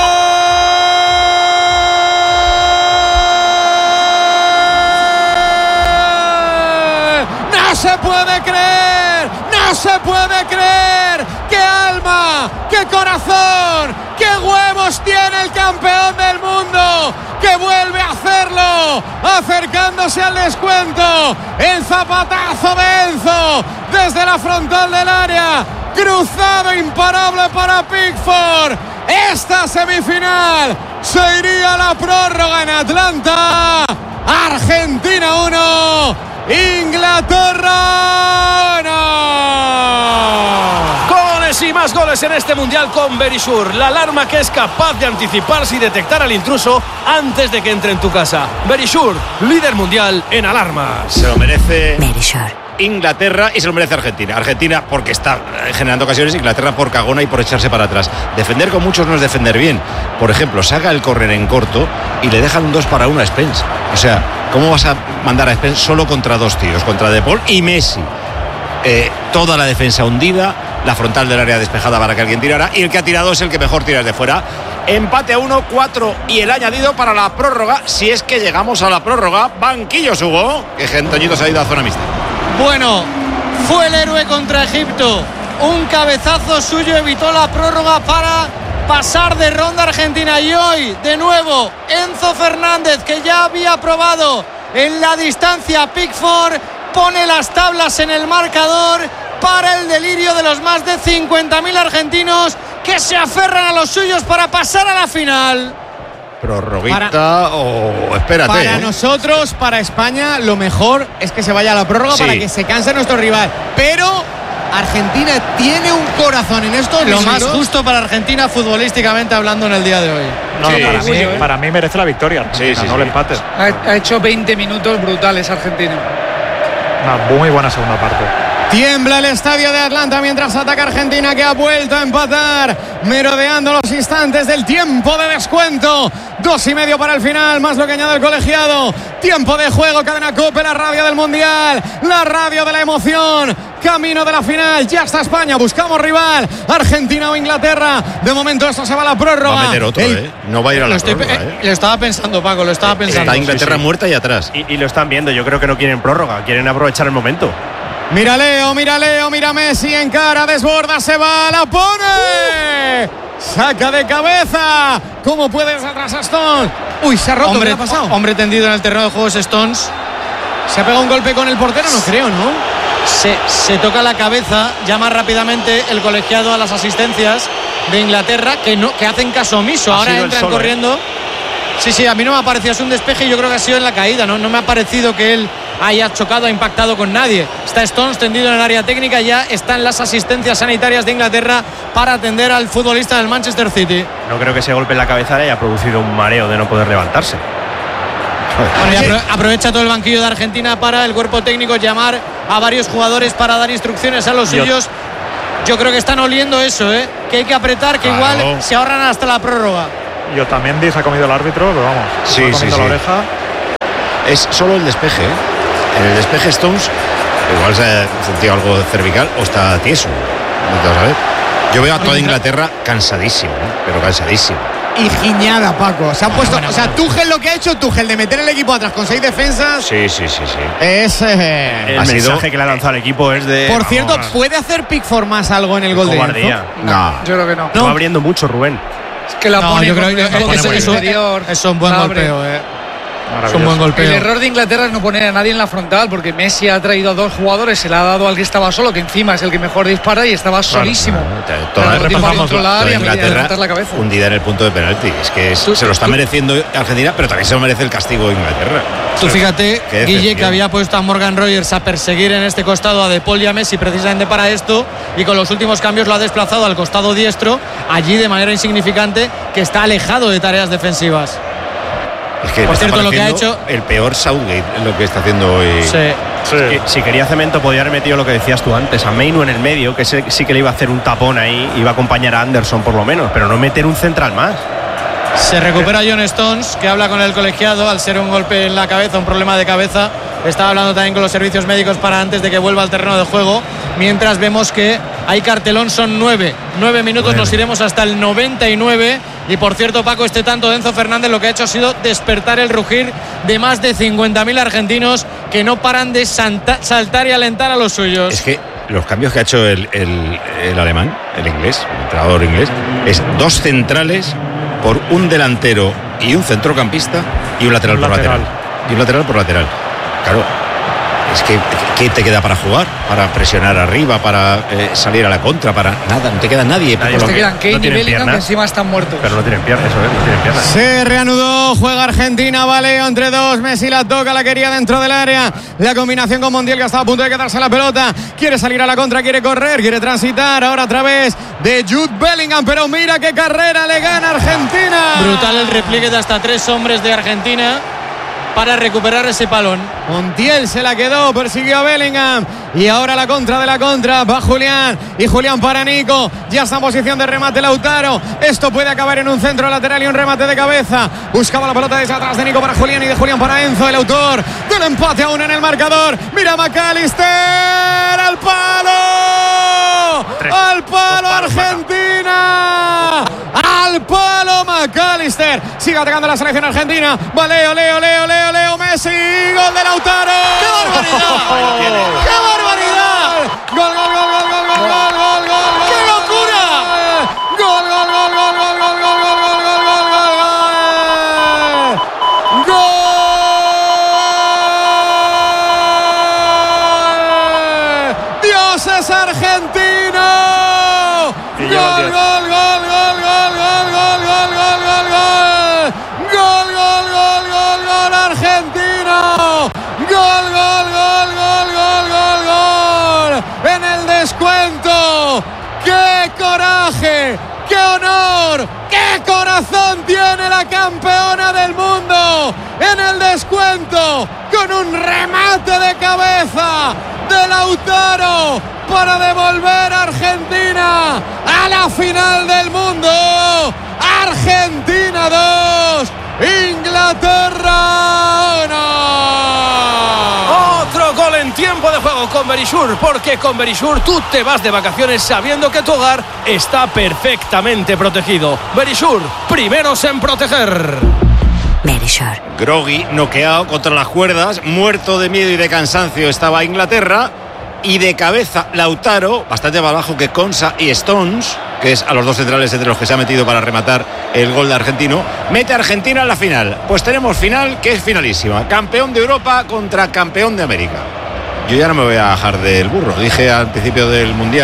¡No se puede creer! ¡No se puede creer! ¡Qué alma! ¡Qué corazón! ¡Qué huevos tiene el campeón del mundo! ¡Que vuelve a hacerlo! Acercándose al descuento. El zapatazo de Enzo desde la frontal del área. Cruzado imparable para Pickford. Esta semifinal se iría a la prórroga en Atlanta. Argentina uno. Inglaterra no. Goles y más goles en este mundial con Verisure, la alarma que es capaz de anticiparse y detectar al intruso antes de que entre en tu casa. Verisure, líder mundial en alarmas. Se lo merece Verisure. Inglaterra y se lo merece Argentina. Argentina porque está generando ocasiones, Inglaterra por cagona y por echarse para atrás. Defender con muchos no es defender bien. Por ejemplo, saca el córner en corto y le dejan un dos para uno a Spence. O sea, ¿cómo vas a mandar a Spence solo contra dos tíos? Contra De Paul y Messi. Eh, toda la defensa hundida, la frontal del área despejada para que alguien tirara, y el que ha tirado es el que mejor tira desde fuera. Empate a uno, cuatro y el añadido para la prórroga, si es que llegamos a la prórroga. Banquillos, Hugo, que Gentoñito se ha ido a zona mixta. Bueno, fue el héroe contra Egipto. Un cabezazo suyo evitó la prórroga para pasar de ronda Argentina. Y hoy, de nuevo, Enzo Fernández, que ya había probado en la distancia Pickford, pone las tablas en el marcador para el delirio de los más de cincuenta mil argentinos que se aferran a los suyos para pasar a la final. Prorroguita para, o espérate. Para ¿eh? nosotros, para España, lo mejor es que se vaya a la prórroga, sí, para que se canse nuestro rival. Pero Argentina tiene un corazón en estos Lo minutos. más justo para Argentina futbolísticamente hablando en el día de hoy. No, sí, para, sí, mí, ¿eh? para mí merece la victoria. Sí, sí, no sí. el empate. Ha, ha hecho veinte minutos brutales Argentina. Una muy buena segunda parte. Tiembla el estadio de Atlanta mientras ataca Argentina, que ha vuelto a empatar, merodeando los instantes del tiempo de descuento. Dos y medio para el final, más lo que añade el colegiado. Tiempo de juego, Cadena COPE, la radio del Mundial, la radio de la emoción. Camino de la final, ya está España, buscamos rival, Argentina o Inglaterra. De momento esto se va a la prórroga. Va a meter otro, el... ¿eh? No va a ir a la lo estoy, prórroga, eh, ¿eh? Lo estaba pensando, Paco, lo estaba pensando. Está Inglaterra sí, sí. muerta y atrás. Y, y lo están viendo, yo creo que no quieren prórroga, quieren aprovechar el momento. Mira Leo, mira Leo, mira Messi, encara, desborda, se va, la pone. Uh. Saca de cabeza. ¿Cómo puedes atrás a Stones? Uy, se ha roto, hombre, ¿qué ha pasado? Hombre tendido en el terreno de juegos Stones. ¿Se ha pegado un golpe con el portero? No creo, ¿no? Se, se toca la cabeza, llama rápidamente el colegiado a las asistencias de Inglaterra, que, no, que hacen caso omiso. Ha Ahora entran solo, corriendo. ¿eh? Sí, sí, a mí no me ha parecido, es un despeje y yo creo que ha sido en la caída, ¿no? No me ha parecido que él haya chocado, ha impactado con nadie. Está Stones tendido en el área técnica, ya están las asistencias sanitarias de Inglaterra para atender al futbolista del Manchester City. No creo que ese golpe en la cabeza le haya producido un mareo de no poder levantarse. Bueno, y apro- aprovecha todo el banquillo de Argentina para el cuerpo técnico llamar a varios jugadores para dar instrucciones a los Yo- suyos. Yo creo que están oliendo eso, ¿eh? Que hay que apretar, que Claro. igual se ahorran hasta la prórroga. Y Otamendi se ha comido el árbitro, pero vamos, Sí, se ha sí, comido sí. la oreja. Es solo el despeje, ¿eh? En el despeje Stones igual se ha sentido algo cervical o está tieso. No te vas a ver. Yo veo a toda Inglaterra cansadísimo, ¿eh? Pero cansadísimo. Y giñada, Paco. Se ha puesto. O sea, Tuchel lo que ha hecho, Tuchel de meter el equipo atrás con seis defensas. Sí, sí, sí, sí. Es. eh, El Ha mensaje sido- que le ha lanzado al equipo es de. Por cierto, vamos, ¿puede hacer Pickford más algo en el gol de cobardía. Enzo? No. Yo creo que no. Está abriendo mucho, Rubén. Es que la No, pone yo creo con que el eso, bloque eso- eso- superior, eso es un buen la abre. golpeo, eh. Es un Maravilloso. buen golpeo. El error de Inglaterra es no poner a nadie en la frontal, porque Messi ha traído a dos jugadores, se le ha dado al que estaba solo, que encima es el que mejor dispara y estaba solísimo. Toda, Todo el tiempo a toda controlar y a Inglaterra levantar la cabeza. hundida en el punto de penalti. Es que es- Tú- se lo está tú- mereciendo Argentina, pero también se lo merece el castigo de Inglaterra. Tú fíjate, Qué Guille, decepción. que había puesto a Morgan Rogers a perseguir en este costado a De Paul y a Messi precisamente para esto, y con los últimos cambios lo ha desplazado al costado diestro, allí de manera insignificante, que está alejado de tareas defensivas. Es que Por me está cierto, lo que ha pareciendo hecho- el peor Southgate es lo que está haciendo hoy. Sí. Eh, Si quería cemento, podía haber metido lo que decías tú antes, a Mainu en el medio, que ese sí que le iba a hacer un tapón ahí, iba a acompañar a Anderson por lo menos, pero no meter un central más. Se recupera John Stones, que habla con el colegiado al ser un golpe en la cabeza, un problema de cabeza. Estaba hablando también con los servicios médicos para antes de que vuelva al terreno de juego. Mientras vemos que hay cartelón, son nueve. Nueve minutos, nos iremos hasta el noventa y nueve. Y por cierto, Paco, este tanto de Enzo Fernández lo que ha hecho ha sido despertar el rugir de más de cincuenta mil argentinos que no paran de santa- saltar y alentar a los suyos. Es que los cambios que ha hecho el, el- el alemán, el inglés, el entrenador inglés, es dos centrales por un delantero y un centrocampista y un lateral Un por lateral. lateral. Y un lateral por lateral. Claro. Es que, ¿qué te queda para jugar? Para presionar arriba, para eh, salir a la contra, para nada, no te queda nadie. por lo Te que- quedan Kane no y tienen Bellingham, que piernas. encima están muertos. Pero no tienen piernas, eso es, no tienen piernas. Se reanudó, juega Argentina, vale, entre dos, Messi la toca, la quería dentro del área, la combinación con Montiel que estaba a punto de quedarse la pelota, quiere salir a la contra, quiere correr, quiere transitar, ahora a través de Jude Bellingham, pero mira qué carrera le gana Argentina. Brutal el repliegue de hasta tres hombres de Argentina para recuperar ese balón. Montiel se la quedó, persiguió a Bellingham y ahora la contra de la contra, va Julián y Julián para Nico, ya está en posición de remate Lautaro, esto puede acabar en un centro lateral y un remate de cabeza, buscaba la pelota desde atrás de Nico para Julián y de Julián para Enzo, el autor del empate aún en el marcador, mira McAllister, al palo, Tres. al palo Dos palos, Argentina, al palo McAllister, sigue atacando la selección argentina, va Leo, Leo, Leo, Leo, Leo, Messi, gol de Lautaro. ¡Qué barbaridad! ¡Qué barbaridad! ¡Gol, gol, gol, gol, gol, gol, gol, gol, gol! ¡Qué locura! ¡Gol, gol, gol, gol, gol, gol, gol, gol, gol, gol, gol, gol, gol! ¡Gol! ¡Dios es argentino! Y ¡Gol, lleva el gol, diez. gol, gol, gol, gol, gol, gol, gol, gol, gol! ¡Gol, gol, gol, gol, gol, argentino! ¡Gol, gol, gol, gol, gol, gol, gol! ¡En el descuento! ¡Qué coraje! ¡Qué honor! ¡Qué corazón tiene la campeona del mundo! En el descuento, con un remate de cabeza de Lautaro para devolver a Argentina a la final del mundo. Argentina dos, Inglaterra uno. Otro gol en tiempo de juego con Berisur, porque con Berisur tú te vas de vacaciones sabiendo que tu hogar está perfectamente protegido. Berisur, primeros en proteger. Verisure. Groggy, noqueado contra las cuerdas, muerto de miedo y de cansancio estaba Inglaterra. Y de cabeza Lautaro, bastante más bajo que Konsa y Stones, que es a los dos centrales entre los que se ha metido para rematar el gol de argentino, mete a Argentina en la final. Pues tenemos final que es finalísima. Campeón de Europa contra campeón de América. Yo ya no me voy a bajar del burro. Dije al principio del Mundial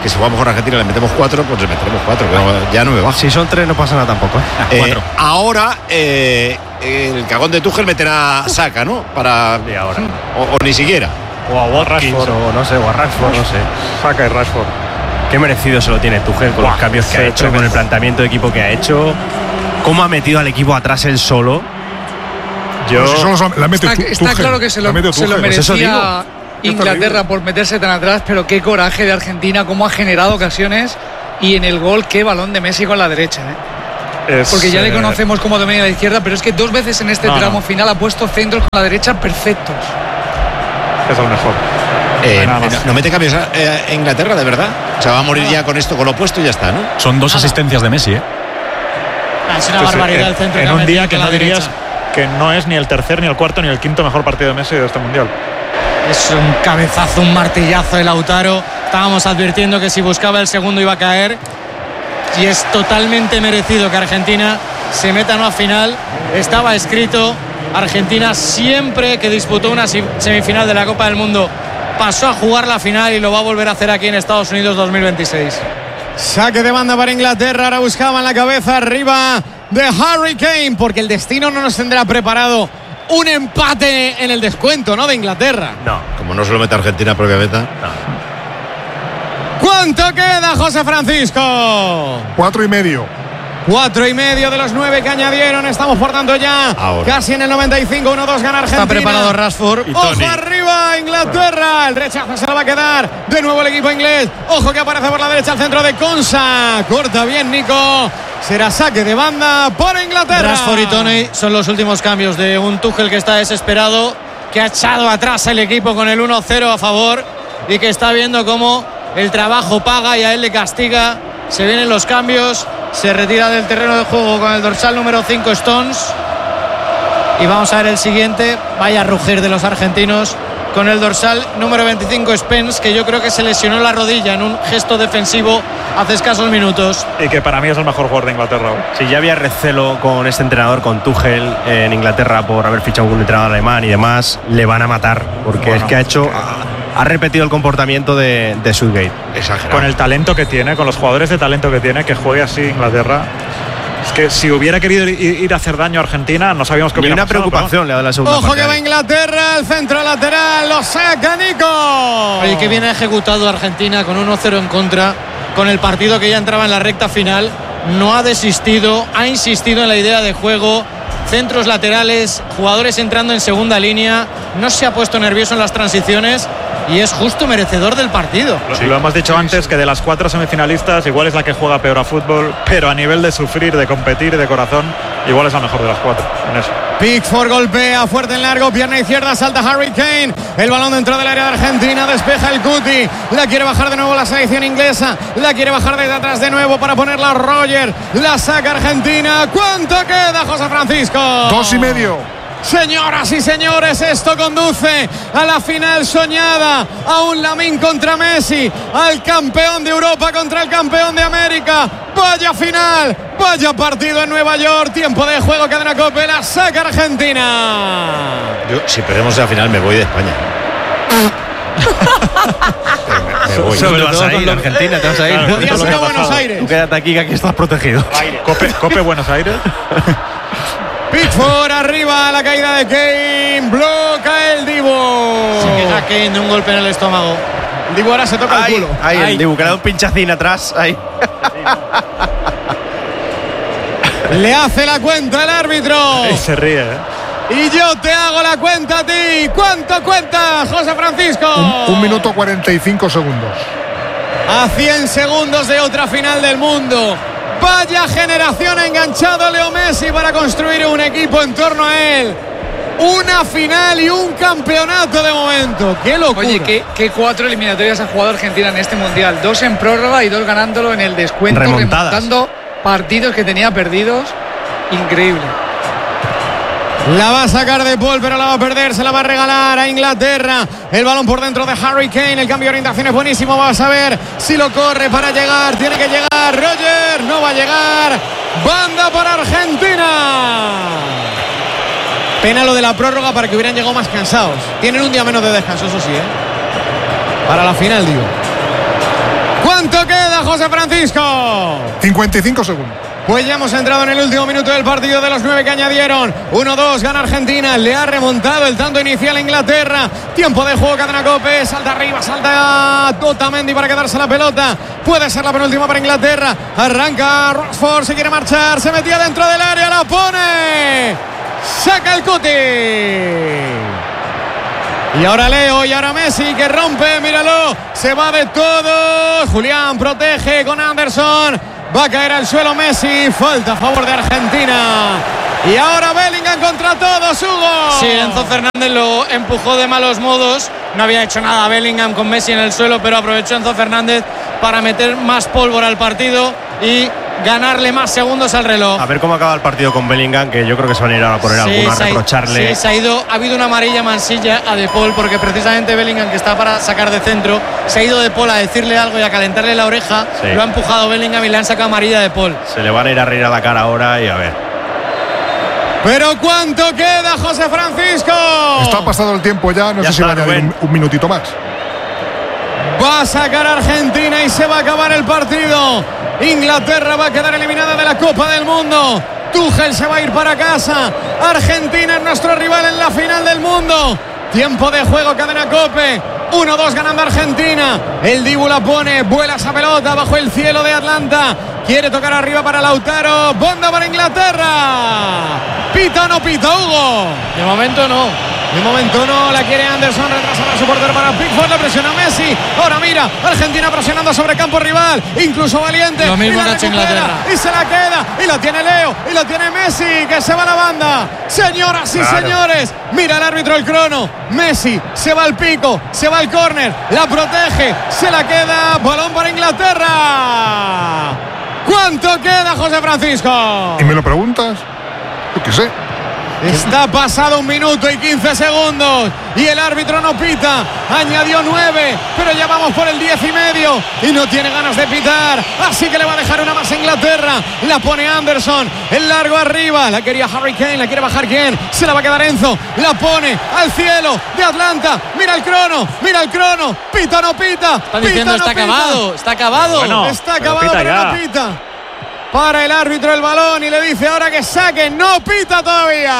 que si jugamos con Argentina le metemos cuatro, pues le metemos cuatro, pero ya no me baja. Si son tres no pasa nada tampoco. ¿eh? Eh, cuatro. Ahora eh, el cagón de Tuchel meterá Saka, ¿no? Para y ahora. O, o ni siquiera. O a Watkins, o no sé, o a Rashford, no sé. Saka y Rashford. Qué merecido se lo tiene Tuchel con Buah, los cambios que ha hecho, tremendo. Con el planteamiento de equipo que ha hecho. Cómo ha metido al equipo atrás él solo. Yo si solo la mete está, está claro que se lo, se lo merecía Inglaterra por meterse tan atrás, pero qué coraje de Argentina, cómo ha generado ocasiones y en el gol qué balón de Messi con la derecha. ¿eh? Es, Porque ya eh, le conocemos como dominio de la izquierda, pero es que dos veces en este no, tramo no. final ha puesto centros con la derecha perfectos. Es el mejor. Eh, no, no mete cambios a, eh, a Inglaterra, de verdad. O sea, va a morir ya con esto, con lo opuesto y ya está, ¿no? Son dos asistencias de Messi, ¿eh? Ah, es una pues barbaridad el centro. En un día que no dirías que no es ni el tercer, ni el cuarto, ni el quinto mejor partido de Messi de este mundial. Es un cabezazo, un martillazo de Lautaro. Estábamos advirtiendo que si buscaba el segundo iba a caer. Y es totalmente merecido que Argentina se meta en una final. Estaba escrito. Argentina siempre que disputó una semifinal de la Copa del Mundo pasó a jugar la final y lo va a volver a hacer aquí en Estados Unidos dos mil veintiséis. Saque de banda para Inglaterra. Ahora buscaban la cabeza arriba de Harry Kane, porque el destino no nos tendrá preparado un empate en el descuento, ¿no? De Inglaterra. No, como no se lo mete Argentina propia meta. No. ¿Cuánto queda, José Francisco? Cuatro y medio. Cuatro y medio de los nueve que añadieron. Estamos por tanto ya ahora casi en el noventa y cinco. uno dos gana Argentina. Está preparado Rashford. Ojo arriba Inglaterra. El rechazo se lo va a quedar de nuevo el equipo inglés. Ojo que aparece por la derecha al centro de Konsa. Corta bien Nico. Será saque de banda por Inglaterra. Rashford y Toney son los últimos cambios de un Tuchel que está desesperado, que ha echado atrás el equipo con el uno cero a favor y que está viendo cómo el trabajo paga y a él le castiga. Se vienen los cambios. Se retira del terreno de juego con el dorsal número cinco Stones. Y vamos a ver el siguiente. Vaya rugir de los argentinos con el dorsal número veinticinco Spence, que yo creo que se lesionó la rodilla en un gesto defensivo hace escasos minutos. Y que para mí es el mejor jugador de Inglaterra. Sí, ya había recelo con este entrenador, con Tuchel en Inglaterra, por haber fichado un entrenador alemán y demás. Le van a matar, porque bueno, es que ha hecho... Ha repetido el comportamiento de, de Southgate. Exagerado. Con el talento que tiene, con los jugadores de talento que tiene, que juegue así Inglaterra. Es que si hubiera querido ir, ir a hacer daño a Argentina, no sabíamos que hubiera una pasado, preocupación le da la segunda Ojo parte. Que va Inglaterra, el centro lateral, lo saca Nico. Oye, que viene ejecutado Argentina con uno cero en contra, con el partido que ya entraba en la recta final. No ha desistido, ha insistido en la idea de juego. Centros laterales, jugadores entrando en segunda línea. No se ha puesto nervioso en las transiciones y es justo merecedor del partido. Sí. Lo hemos dicho antes, que de las cuatro semifinalistas igual es la que juega peor a fútbol, pero a nivel de sufrir, de competir, de corazón, igual es la mejor de las cuatro en eso. Pickford golpea fuerte en largo, pierna izquierda, salta Harry Kane, el balón dentro del área de Argentina, despeja el Cuti, la quiere bajar de nuevo la selección inglesa, la quiere bajar desde atrás de nuevo para ponerla a Roger, la saca Argentina. ¿Cuánto queda, José Francisco? Dos y medio. Señoras y señores, esto conduce a la final soñada, a un Lamine contra Messi, al campeón de Europa contra el campeón de América. Vaya final, vaya partido en Nueva York, tiempo de juego, cadena COPE, la saca Argentina. Yo, si perdemos la final, me voy de España. me, me voy. ¿Dónde te vas a ir? Argentina, te vas a ir. Claro, podrías ir a Buenos Aires. Tú quédate aquí, que aquí estás protegido. Cope, Cope Buenos Aires. Pickford arriba, la caída de Kane, bloca el Dibu. Se queja Kane de un golpe en el estómago. El Dibu ahora se toca ay, el culo. Ahí, el Dibu, que le da un pinchacín atrás. Ahí. Le hace la cuenta el árbitro. Y se ríe, ¿eh? Y yo te hago la cuenta a ti. ¿Cuánto cuentas, José Francisco? Un, un minuto cuarenta y cinco segundos. A cien segundos de otra final del mundo. Vaya generación ha enganchado Leo Messi para construir un equipo en torno a él. Una final y un campeonato de momento. ¡Qué locura! Oye, ¿qué, qué cuatro eliminatorias ha jugado Argentina en este Mundial? Dos en prórroga y dos ganándolo en el descuento. Remontadas. Remontando partidos que tenía perdidos. Increíble. La va a sacar de Paul, pero la va a perder. Se la va a regalar a Inglaterra. El balón por dentro de Harry Kane. El cambio de orientación es buenísimo. Vamos a ver si lo corre para llegar. Tiene que llegar. Roger no va a llegar. Banda para Argentina. Pena lo de la prórroga para que hubieran llegado más cansados. Tienen un día menos de descanso, eso sí, ¿eh? Para la final, digo. ¿Cuánto queda, José Francisco? cincuenta y cinco segundos. Pues ya hemos entrado en el último minuto del partido de los nueve que añadieron. uno dos, gana Argentina. Le ha remontado el tanto inicial a Inglaterra. Tiempo de juego, Cadena COPE. Salta arriba, salta Otamendi para quedarse la pelota. Puede ser la penúltima para Inglaterra. Arranca Rashford, se quiere marchar. Se metía dentro del área, la pone. Saca el cuti. Y ahora Leo, y ahora Messi, que rompe, míralo. Se va de todos. Julián protege con Anderson. Va a caer al suelo Messi. Falta a favor de Argentina. Y ahora Bellingham contra todos, Hugo. Sí, Enzo Fernández lo empujó de malos modos. No había hecho nada Bellingham con Messi en el suelo, pero aprovechó Enzo Fernández para meter más pólvora al partido y ganarle más segundos al reloj. A ver cómo acaba el partido con Bellingham, que yo creo que se van a ir a poner sí, alguno a se reprocharle. Sí, se ha ido, ha habido una amarilla Mansilla a De Paul, porque precisamente Bellingham, que está para sacar de centro, se ha ido De Paul a decirle algo y a calentarle la oreja. Sí. Lo ha empujado Bellingham y le han sacado amarilla a De Paul. Se le van a ir a reír a la cara ahora y a ver. Pero ¿cuánto queda, José Francisco? Está pasado el tiempo ya, no ya sé si va a añadir un, un minutito más. Va a sacar a Argentina y se va a acabar el partido. Inglaterra va a quedar eliminada de la Copa del Mundo. Tuchel se va a ir para casa. Argentina es nuestro rival en la final del mundo. Tiempo de juego, Cadena COPE. uno dos ganando Argentina. El Dibu la pone, vuela esa pelota bajo el cielo de Atlanta. Quiere tocar arriba para Lautaro. Banda para Inglaterra. ¿Pita o no pita, Hugo? De momento no. De momento no, la quiere Anderson, retrasa para su portero para Pickford, la presiona Messi. Ahora mira, Argentina presionando sobre campo rival, incluso valiente. Lo mismo que ha hecho Inglaterra. Y se la queda, y la tiene Leo, y la tiene Messi, que se va a la banda. Señoras y claro. señores, mira el árbitro el crono. Messi se va al pico, se va al córner, la protege, se la queda, balón para Inglaterra. ¿Cuánto queda, José Francisco? ¿Y me lo preguntas? Yo qué sé. Está pasado un minuto y quince segundos y el árbitro no pita. Añadió nueve, pero ya vamos por el diez y medio y no tiene ganas de pitar, así que le va a dejar una más a Inglaterra. La pone Anderson, el largo arriba, la quería Harry Kane, la quiere bajar quién, se la va a quedar Enzo, la pone al cielo de Atlanta. Mira el crono, mira el crono, pita o no pita. Está diciendo pita, está no acabado, pita. está acabado. Bueno, está acabado, pero, pero no pita. Para el árbitro el balón y le dice ahora que saque, no pita todavía.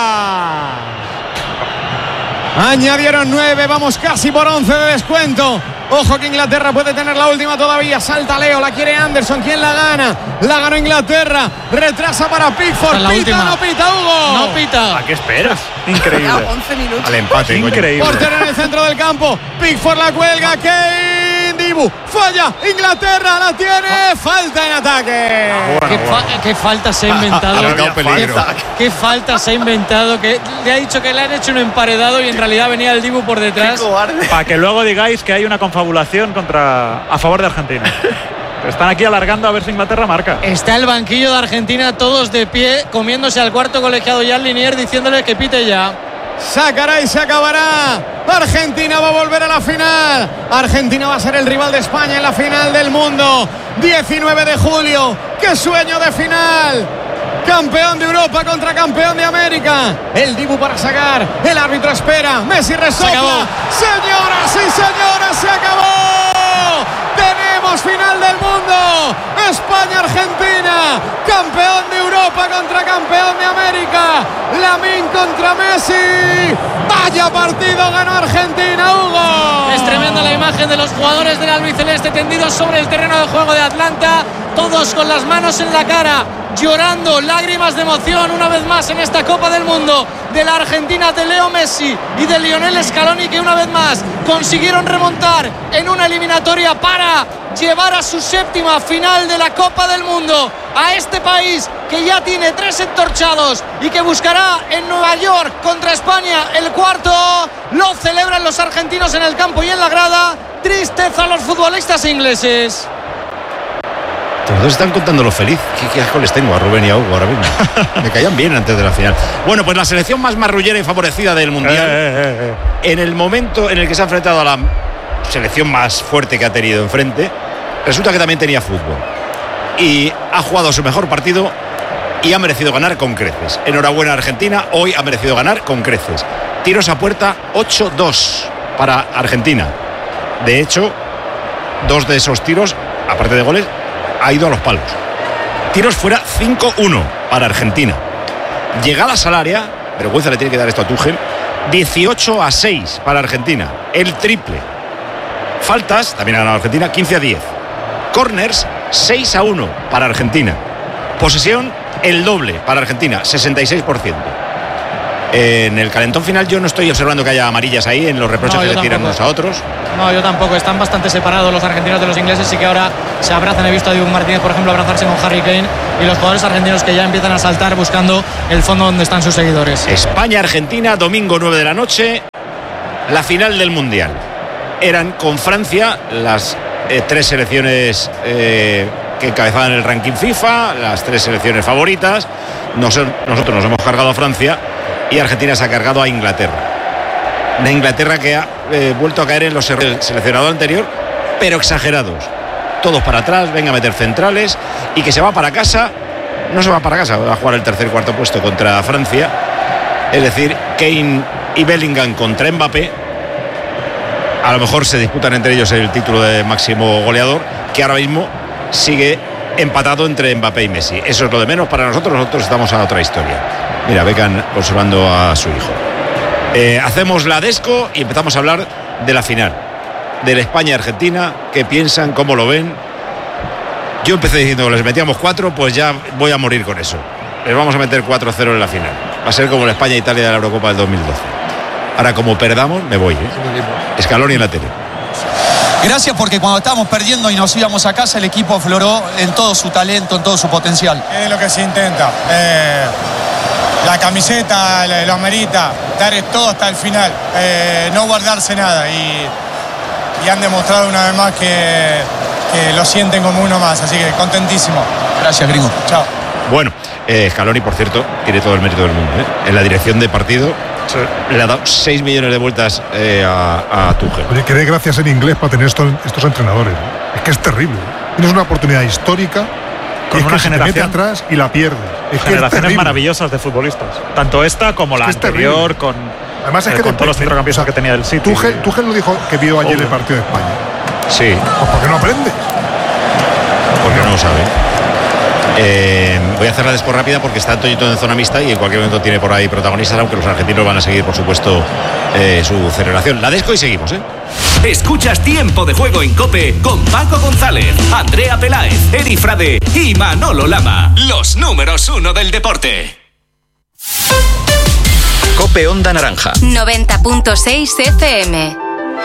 Añadieron nueve, vamos casi por once de descuento. Ojo que Inglaterra puede tener la última todavía. Salta Leo, la quiere Anderson, ¿quién la gana? La ganó Inglaterra, retrasa para Pickford. ¿Pita última. no pita, Hugo? No pita. ¿A qué esperas? Increíble. once minutos. Al empate, increíble. Portero en el centro del campo, Pickford la cuelga, Kane, Dibu, falla, Inglaterra la tiene, falta en ataque. Ah, bueno, ¿Qué, fa bueno. ¿Qué falta se ha inventado? ¿Qué, falta, ¿Qué falta se ha inventado? Que le ha dicho que le han hecho un emparedado y en realidad venía el Dibu por detrás. Para que luego digáis que hay una confabulación contra, a favor de Argentina. Están aquí alargando a ver si Inglaterra marca. Está el banquillo de Argentina todos de pie, comiéndose al cuarto colegiado Jan Linier, diciéndole que pite ya. Sacará y se acabará. Argentina va a volver a la final. Argentina va a ser el rival de España en la final del mundo. diecinueve de julio. ¡Qué sueño de final! Campeón de Europa contra campeón de América. El Dibu para sacar. El árbitro espera. Messi resopla. Señoras y señores, se acabó. Tenemos final del mundo. España-Argentina. Campeón de Europa contra campeón de América. Lamine contra Messi. Vaya partido ganó Argentina, Hugo. Es tremenda la imagen de los jugadores del albiceleste tendidos sobre el terreno de juego de Atlanta. Todos con las manos en la cara, llorando, lágrimas de emoción una vez más en esta Copa del Mundo de la Argentina de Leo Messi y de Lionel Scaloni, que una vez más consiguieron remontar en una eliminatoria para llevar a su séptima final de la Copa del Mundo a este país que ya tiene tres entorchados y que buscará en Nueva York contra España el cuarto. Lo celebran los argentinos en el campo y en la grada. Tristeza a los futbolistas ingleses. Los dos están contando lo feliz. ¿Qué, qué asco les tengo a Rubén y a Hugo ahora mismo? Me caían bien antes de la final. Bueno, pues la selección más marrullera y favorecida del Mundial, eh, eh, eh. en el momento en el que se ha enfrentado a la selección más fuerte que ha tenido enfrente, resulta que también tenía fútbol. Y ha jugado su mejor partido y ha merecido ganar con creces. Enhorabuena Argentina, hoy ha merecido ganar con creces. Tiros a puerta ocho dos para Argentina. De hecho, dos de esos tiros aparte de goles, ha ido a los palos. Tiros fuera cinco uno para Argentina. Llegadas al área, vergüenza le tiene que dar esto a Tuchel, dieciocho a seis para Argentina, el triple. Faltas, también ha ganado Argentina, quince a diez. Corners, seis a uno para Argentina. Posesión, el doble para Argentina, sesenta y seis por ciento. En el calentón final yo no estoy observando que haya amarillas ahí en los reproches no, que le tiran unos a otros. No, yo tampoco. Están bastante separados los argentinos de los ingleses y que ahora se abrazan. He visto a Dibu Martínez, por ejemplo, abrazarse con Harry Kane y los jugadores argentinos que ya empiezan a saltar buscando el fondo donde están sus seguidores. España-Argentina, domingo nueve de la noche, la final del Mundial. Eran con Francia las eh, tres selecciones eh, que encabezaban el ranking FIFA, las tres selecciones favoritas. Nos, nosotros nos hemos cargado a Francia y Argentina se ha cargado a Inglaterra. Una Inglaterra que ha eh, vuelto a caer en los errores del seleccionador anterior, pero exagerados. Todos para atrás, venga a meter centrales y que se va para casa. No se va para casa, va a jugar el tercer y cuarto puesto contra Francia. Es decir, Kane y Bellingham contra Mbappé. A lo mejor se disputan entre ellos el título de máximo goleador, que ahora mismo sigue empatado entre Mbappé y Messi. Eso es lo de menos para nosotros. Nosotros estamos a otra historia. Mira, Beckham observando a su hijo. Eh, hacemos la desco y empezamos a hablar de la final, de la España-Argentina. ¿Qué piensan? ¿Cómo lo ven? Yo empecé diciendo que les metíamos cuatro, pues ya voy a morir con eso. Les vamos a meter cuatro cero en la final. Va a ser como la España-Italia de la Eurocopa del dos mil doce. Ahora, como perdamos, me voy, ¿eh? Scaloni en la tele. Gracias, porque cuando estábamos perdiendo y nos íbamos a casa, el equipo afloró en todo su talento, en todo su potencial. Es lo que se intenta. Eh, la camiseta lo amerita, dar todo hasta el final, eh, no guardarse nada. Y, y han demostrado una vez más que, que lo sienten como uno más. Así que contentísimo. Gracias, gringo. Chao. Bueno, eh, Scaloni, por cierto, tiene todo el mérito del mundo, ¿eh? En la dirección de partido. Sí. Le ha dado seis millones de vueltas eh, a, a Tuchel. Oye, que dé gracias en inglés para tener estos, estos entrenadores. Es que es terrible. Tienes una oportunidad histórica con es una que generación se te mete atrás y la pierdes. Es generaciones que es maravillosas de futbolistas. Tanto esta como la es que anterior, con, Además es eh, que con todos los centrocampistas que tenía el City. Tuchel, Tuchel lo dijo que vio ayer Obvio. el partido de España. Sí. Pues ¿por qué no aprendes? Porque no lo sabe. Eh, voy a hacer la desco rápida porque está Toñito en zona mixta y en cualquier momento tiene por ahí protagonistas, aunque los argentinos van a seguir, por supuesto, eh, su celebración. La desco y seguimos, ¿eh? Escuchas Tiempo de Juego en COPE con Paco González, Andrea Peláez, Eri Frade y Manolo Lama. Los números uno del deporte. COPE Onda Naranja noventa punto seis F M.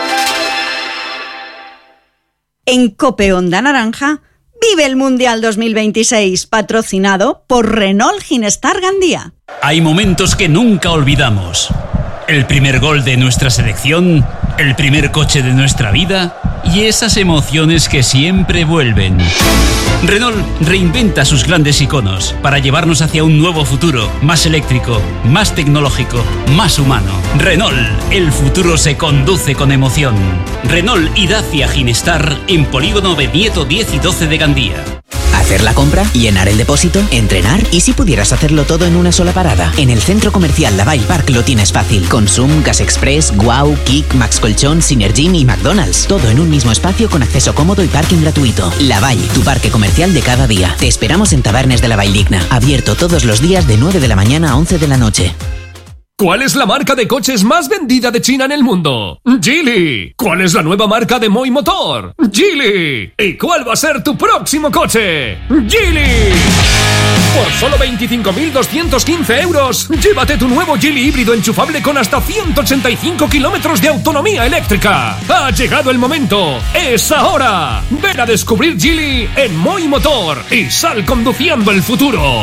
En COPE Onda Naranja vive el Mundial dos mil veintiséis, patrocinado por Renault Ginestar Gandía. Hay momentos que nunca olvidamos. El primer gol de nuestra selección, el primer coche de nuestra vida y esas emociones que siempre vuelven. Renault reinventa sus grandes iconos para llevarnos hacia un nuevo futuro, más eléctrico, más tecnológico, más humano. Renault, el futuro se conduce con emoción. Renault y Dacia Ginestar en Polígono Benieto diez y doce de Gandía. Hacer la compra, llenar el depósito, entrenar y si pudieras hacerlo todo en una sola parada. En el Centro Comercial Lavalle Park lo tienes fácil. Consum, Gas Express, Guau, Kik, Max Colchón, Synergym y McDonald's. Todo en un mismo espacio con acceso cómodo y parking gratuito. Lavalle, tu parque comercial de cada día. Te esperamos en Tabernes de la Valldigna. Abierto todos los días de nueve de la mañana a once de la noche. ¿Cuál es la marca de coches más vendida de China en el mundo? Geely. ¿Cuál es la nueva marca de Moi Motor? Geely. ¿Y cuál va a ser tu próximo coche? Geely. Por solo veinticinco mil doscientos quince euros, llévate tu nuevo Geely híbrido enchufable con hasta ciento ochenta y cinco kilómetros de autonomía eléctrica. Ha llegado el momento. ¡Es ahora! Ven a descubrir Geely en Moi Motor y sal conduciendo el futuro.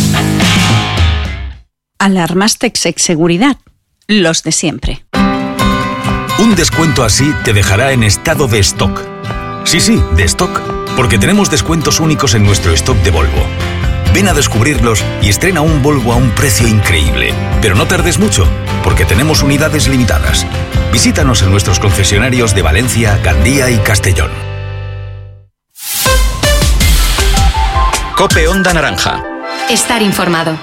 Alarmas Texec Seguridad, los de siempre. Un descuento así te dejará en estado de stock. Sí, sí, de stock, porque tenemos descuentos únicos en nuestro stock de Volvo. Ven a descubrirlos y estrena un Volvo a un precio increíble. Pero no tardes mucho, porque tenemos unidades limitadas. Visítanos en nuestros concesionarios de Valencia, Gandía y Castellón. COPE Onda Naranja. Estar informado.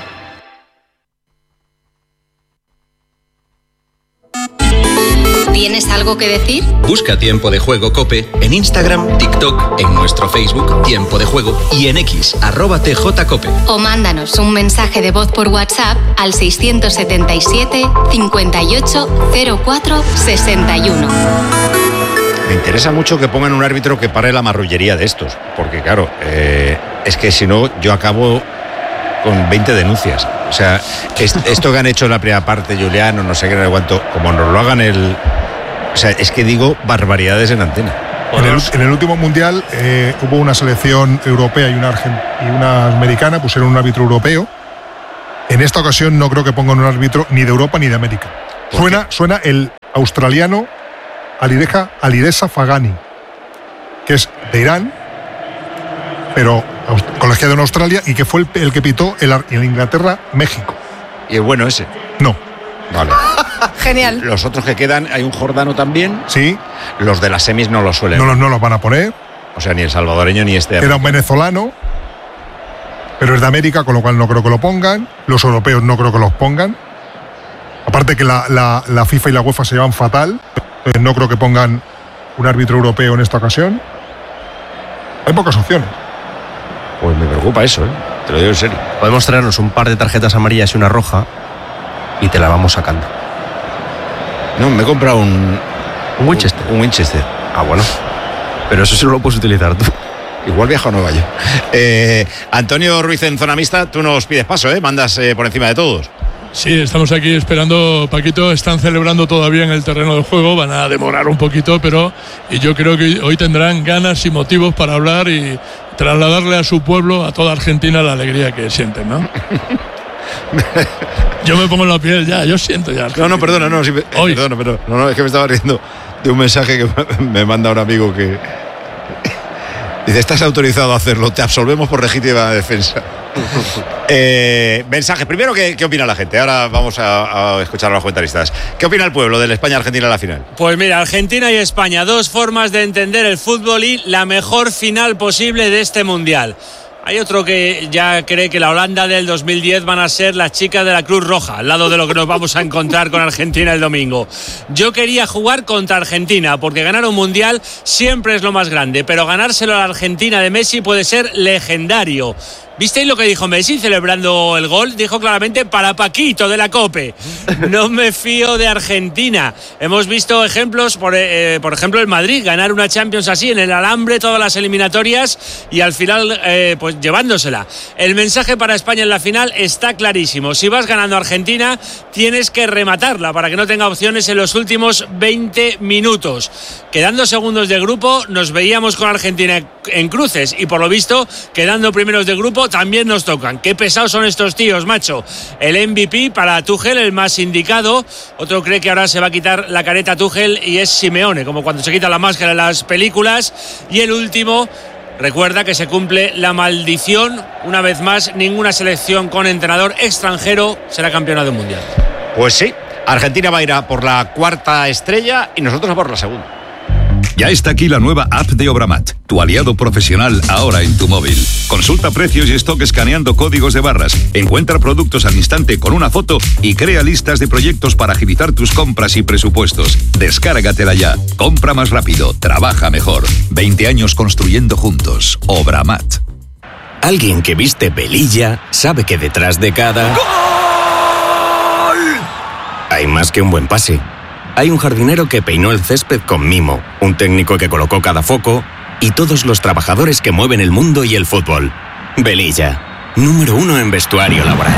¿Tienes algo que decir? Busca Tiempo de Juego COPE en Instagram, TikTok, en nuestro Facebook Tiempo de Juego y en X, arroba tjcope. O mándanos un mensaje de voz por WhatsApp al seiscientos setenta y siete, cincuenta y ocho, cero cuatro, sesenta y uno. Me interesa mucho que pongan un árbitro que pare la marrullería de estos, porque claro, eh, es que si no yo acabo con veinte denuncias. O sea, es, esto que han hecho en la primera parte, Juliano, no sé qué, no sé cuánto, como nos lo hagan el... O sea, es que digo barbaridades en antena. En el, en el último mundial eh, hubo una selección europea y una, argent- y una americana, pusieron un árbitro europeo. En esta ocasión no creo que pongan un árbitro ni de Europa ni de América. Suena, suena el australiano Alireza, Alireza Fagani, que es de Irán, pero colegiado en Australia y que fue el, el que pitó el, el Inglaterra-México. ¿Y es bueno ese? No. Vale. Genial. Los otros que quedan, hay un jordano también. Sí. Los de las semis no los suelen. No los, no los van a poner. O sea, ni el salvadoreño ni este. Era un venezolano, pero es de América, con lo cual no creo que lo pongan. Los europeos no creo que los pongan. Aparte que la, la, la FIFA y la UEFA se llevan fatal. Entonces no creo que pongan un árbitro europeo en esta ocasión. Hay pocas opciones. Pues me preocupa eso, ¿eh? Te lo digo en serio. Podemos traernos un par de tarjetas amarillas y una roja y te la vamos sacando. No, me he comprado un... ¿Un Winchester? Un, un Winchester. Ah, bueno. Pero eso sí lo puedes utilizar tú. Igual viajo a Nueva York. Eh, Antonio Ruiz en zona mixta, tú nos pides paso, ¿eh? Mandas eh, por encima de todos. Sí, estamos aquí esperando, Paquito, están celebrando todavía en el terreno del juego, van a demorar un poquito, pero y yo creo que hoy tendrán ganas y motivos para hablar y trasladarle a su pueblo, a toda Argentina, la alegría que sienten, ¿no? Yo me pongo en la piel ya, yo siento ya. No, no, perdona, no, sí, hoy. Perdona, perdona, no, no, es que me estaba riendo de un mensaje que me manda un amigo que dice, estás autorizado a hacerlo, te absolvemos por legítima defensa. eh, mensaje, primero, ¿qué, ¿qué opina la gente? Ahora vamos a, a escuchar a los comentaristas. ¿Qué opina el pueblo del España-Argentina en la final? Pues mira, Argentina y España, dos formas de entender el fútbol y la mejor final posible de este Mundial. Hay otro que ya cree que la Holanda del dos mil diez van a ser las chicas de la Cruz Roja, al lado de lo que nos vamos a encontrar con Argentina el domingo. Yo quería jugar contra Argentina, porque ganar un Mundial siempre es lo más grande, pero ganárselo a la Argentina de Messi puede ser legendario. ¿Visteis lo que dijo Messi celebrando el gol? Dijo claramente, para Paquito de la COPE. No me fío de Argentina. Hemos visto ejemplos, por, eh, por ejemplo, el Madrid, ganar una Champions así, en el alambre, todas las eliminatorias, y al final, eh, pues llevándosela. El mensaje para España en la final está clarísimo. Si vas ganando a Argentina, tienes que rematarla para que no tenga opciones en los últimos veinte minutos. Quedando segundos de grupo, nos veíamos con Argentina en cruces, y por lo visto, quedando primeros de grupo, también nos tocan. Qué pesados son estos tíos, macho. El M V P para Tuchel, el más indicado. Otro cree que ahora se va a quitar la careta Tuchel y es Simeone, como cuando se quita la máscara en las películas. Y el último, recuerda que se cumple la maldición. Una vez más, ninguna selección con entrenador extranjero será campeona del mundial. Pues sí, Argentina va a ir a por la cuarta estrella y nosotros a por la segunda. Ya está aquí la nueva app de Obramat, tu aliado profesional ahora en tu móvil. Consulta precios y stock escaneando códigos de barras, encuentra productos al instante con una foto y crea listas de proyectos para agilizar tus compras y presupuestos. Descárgatela ya. Compra más rápido, trabaja mejor. veinte años construyendo juntos. Obramat. Alguien que viste velilla sabe que detrás de cada... ¡Gol! Hay más que un buen pase. Hay un jardinero que peinó el césped con mimo, un técnico que colocó cada foco y todos los trabajadores que mueven el mundo y el fútbol. Velilla, número uno en vestuario laboral.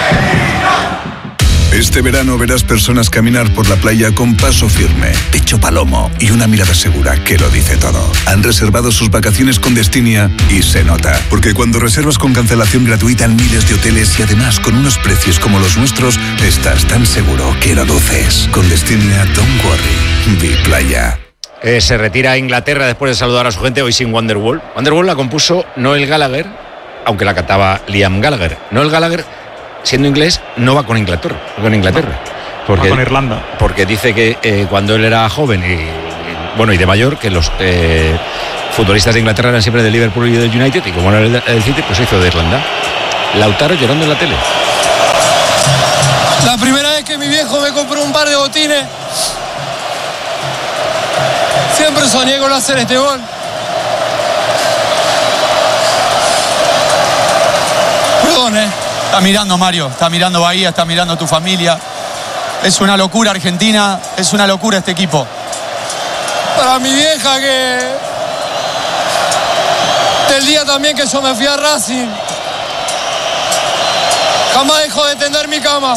Este verano verás personas caminar por la playa con paso firme, pecho palomo y una mirada segura que lo dice todo. Han reservado sus vacaciones con Destinia y se nota, porque cuando reservas con cancelación gratuita en miles de hoteles y además con unos precios como los nuestros, estás tan seguro que lo duces. Con Destinia, don't worry, vi playa. Eh, se retira a Inglaterra después de saludar a su gente, hoy sin Wonderwall. Wonderwall la compuso Noel Gallagher, aunque la cantaba Liam Gallagher. Noel Gallagher, siendo inglés, no va con Inglaterra, con Inglaterra. Porque, va con Irlanda. Porque dice que eh, cuando él era joven y, y bueno y de mayor, que los eh, futbolistas de Inglaterra eran siempre del Liverpool y del United, y como era el, el City, pues se hizo de Irlanda. Lautaro llorando en la tele. La primera vez que mi viejo me compró un par de botines, Siempre soñé con hacer este gol. Perdón, ¿eh? Está mirando Mario, está mirando Bahía, está mirando tu familia. Es una locura Argentina, es una locura este equipo. Para mi vieja que... Del día también que yo me fui a Racing. Jamás dejó de tender mi cama.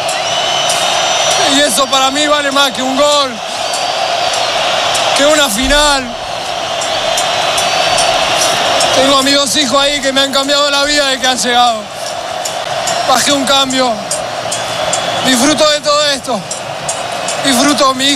Y eso para mí vale más que un gol, que una final. Tengo a mis dos hijos ahí que me han cambiado la vida desde que han llegado. Bajé un cambio. Disfruto de todo esto. Disfruto a mi hija.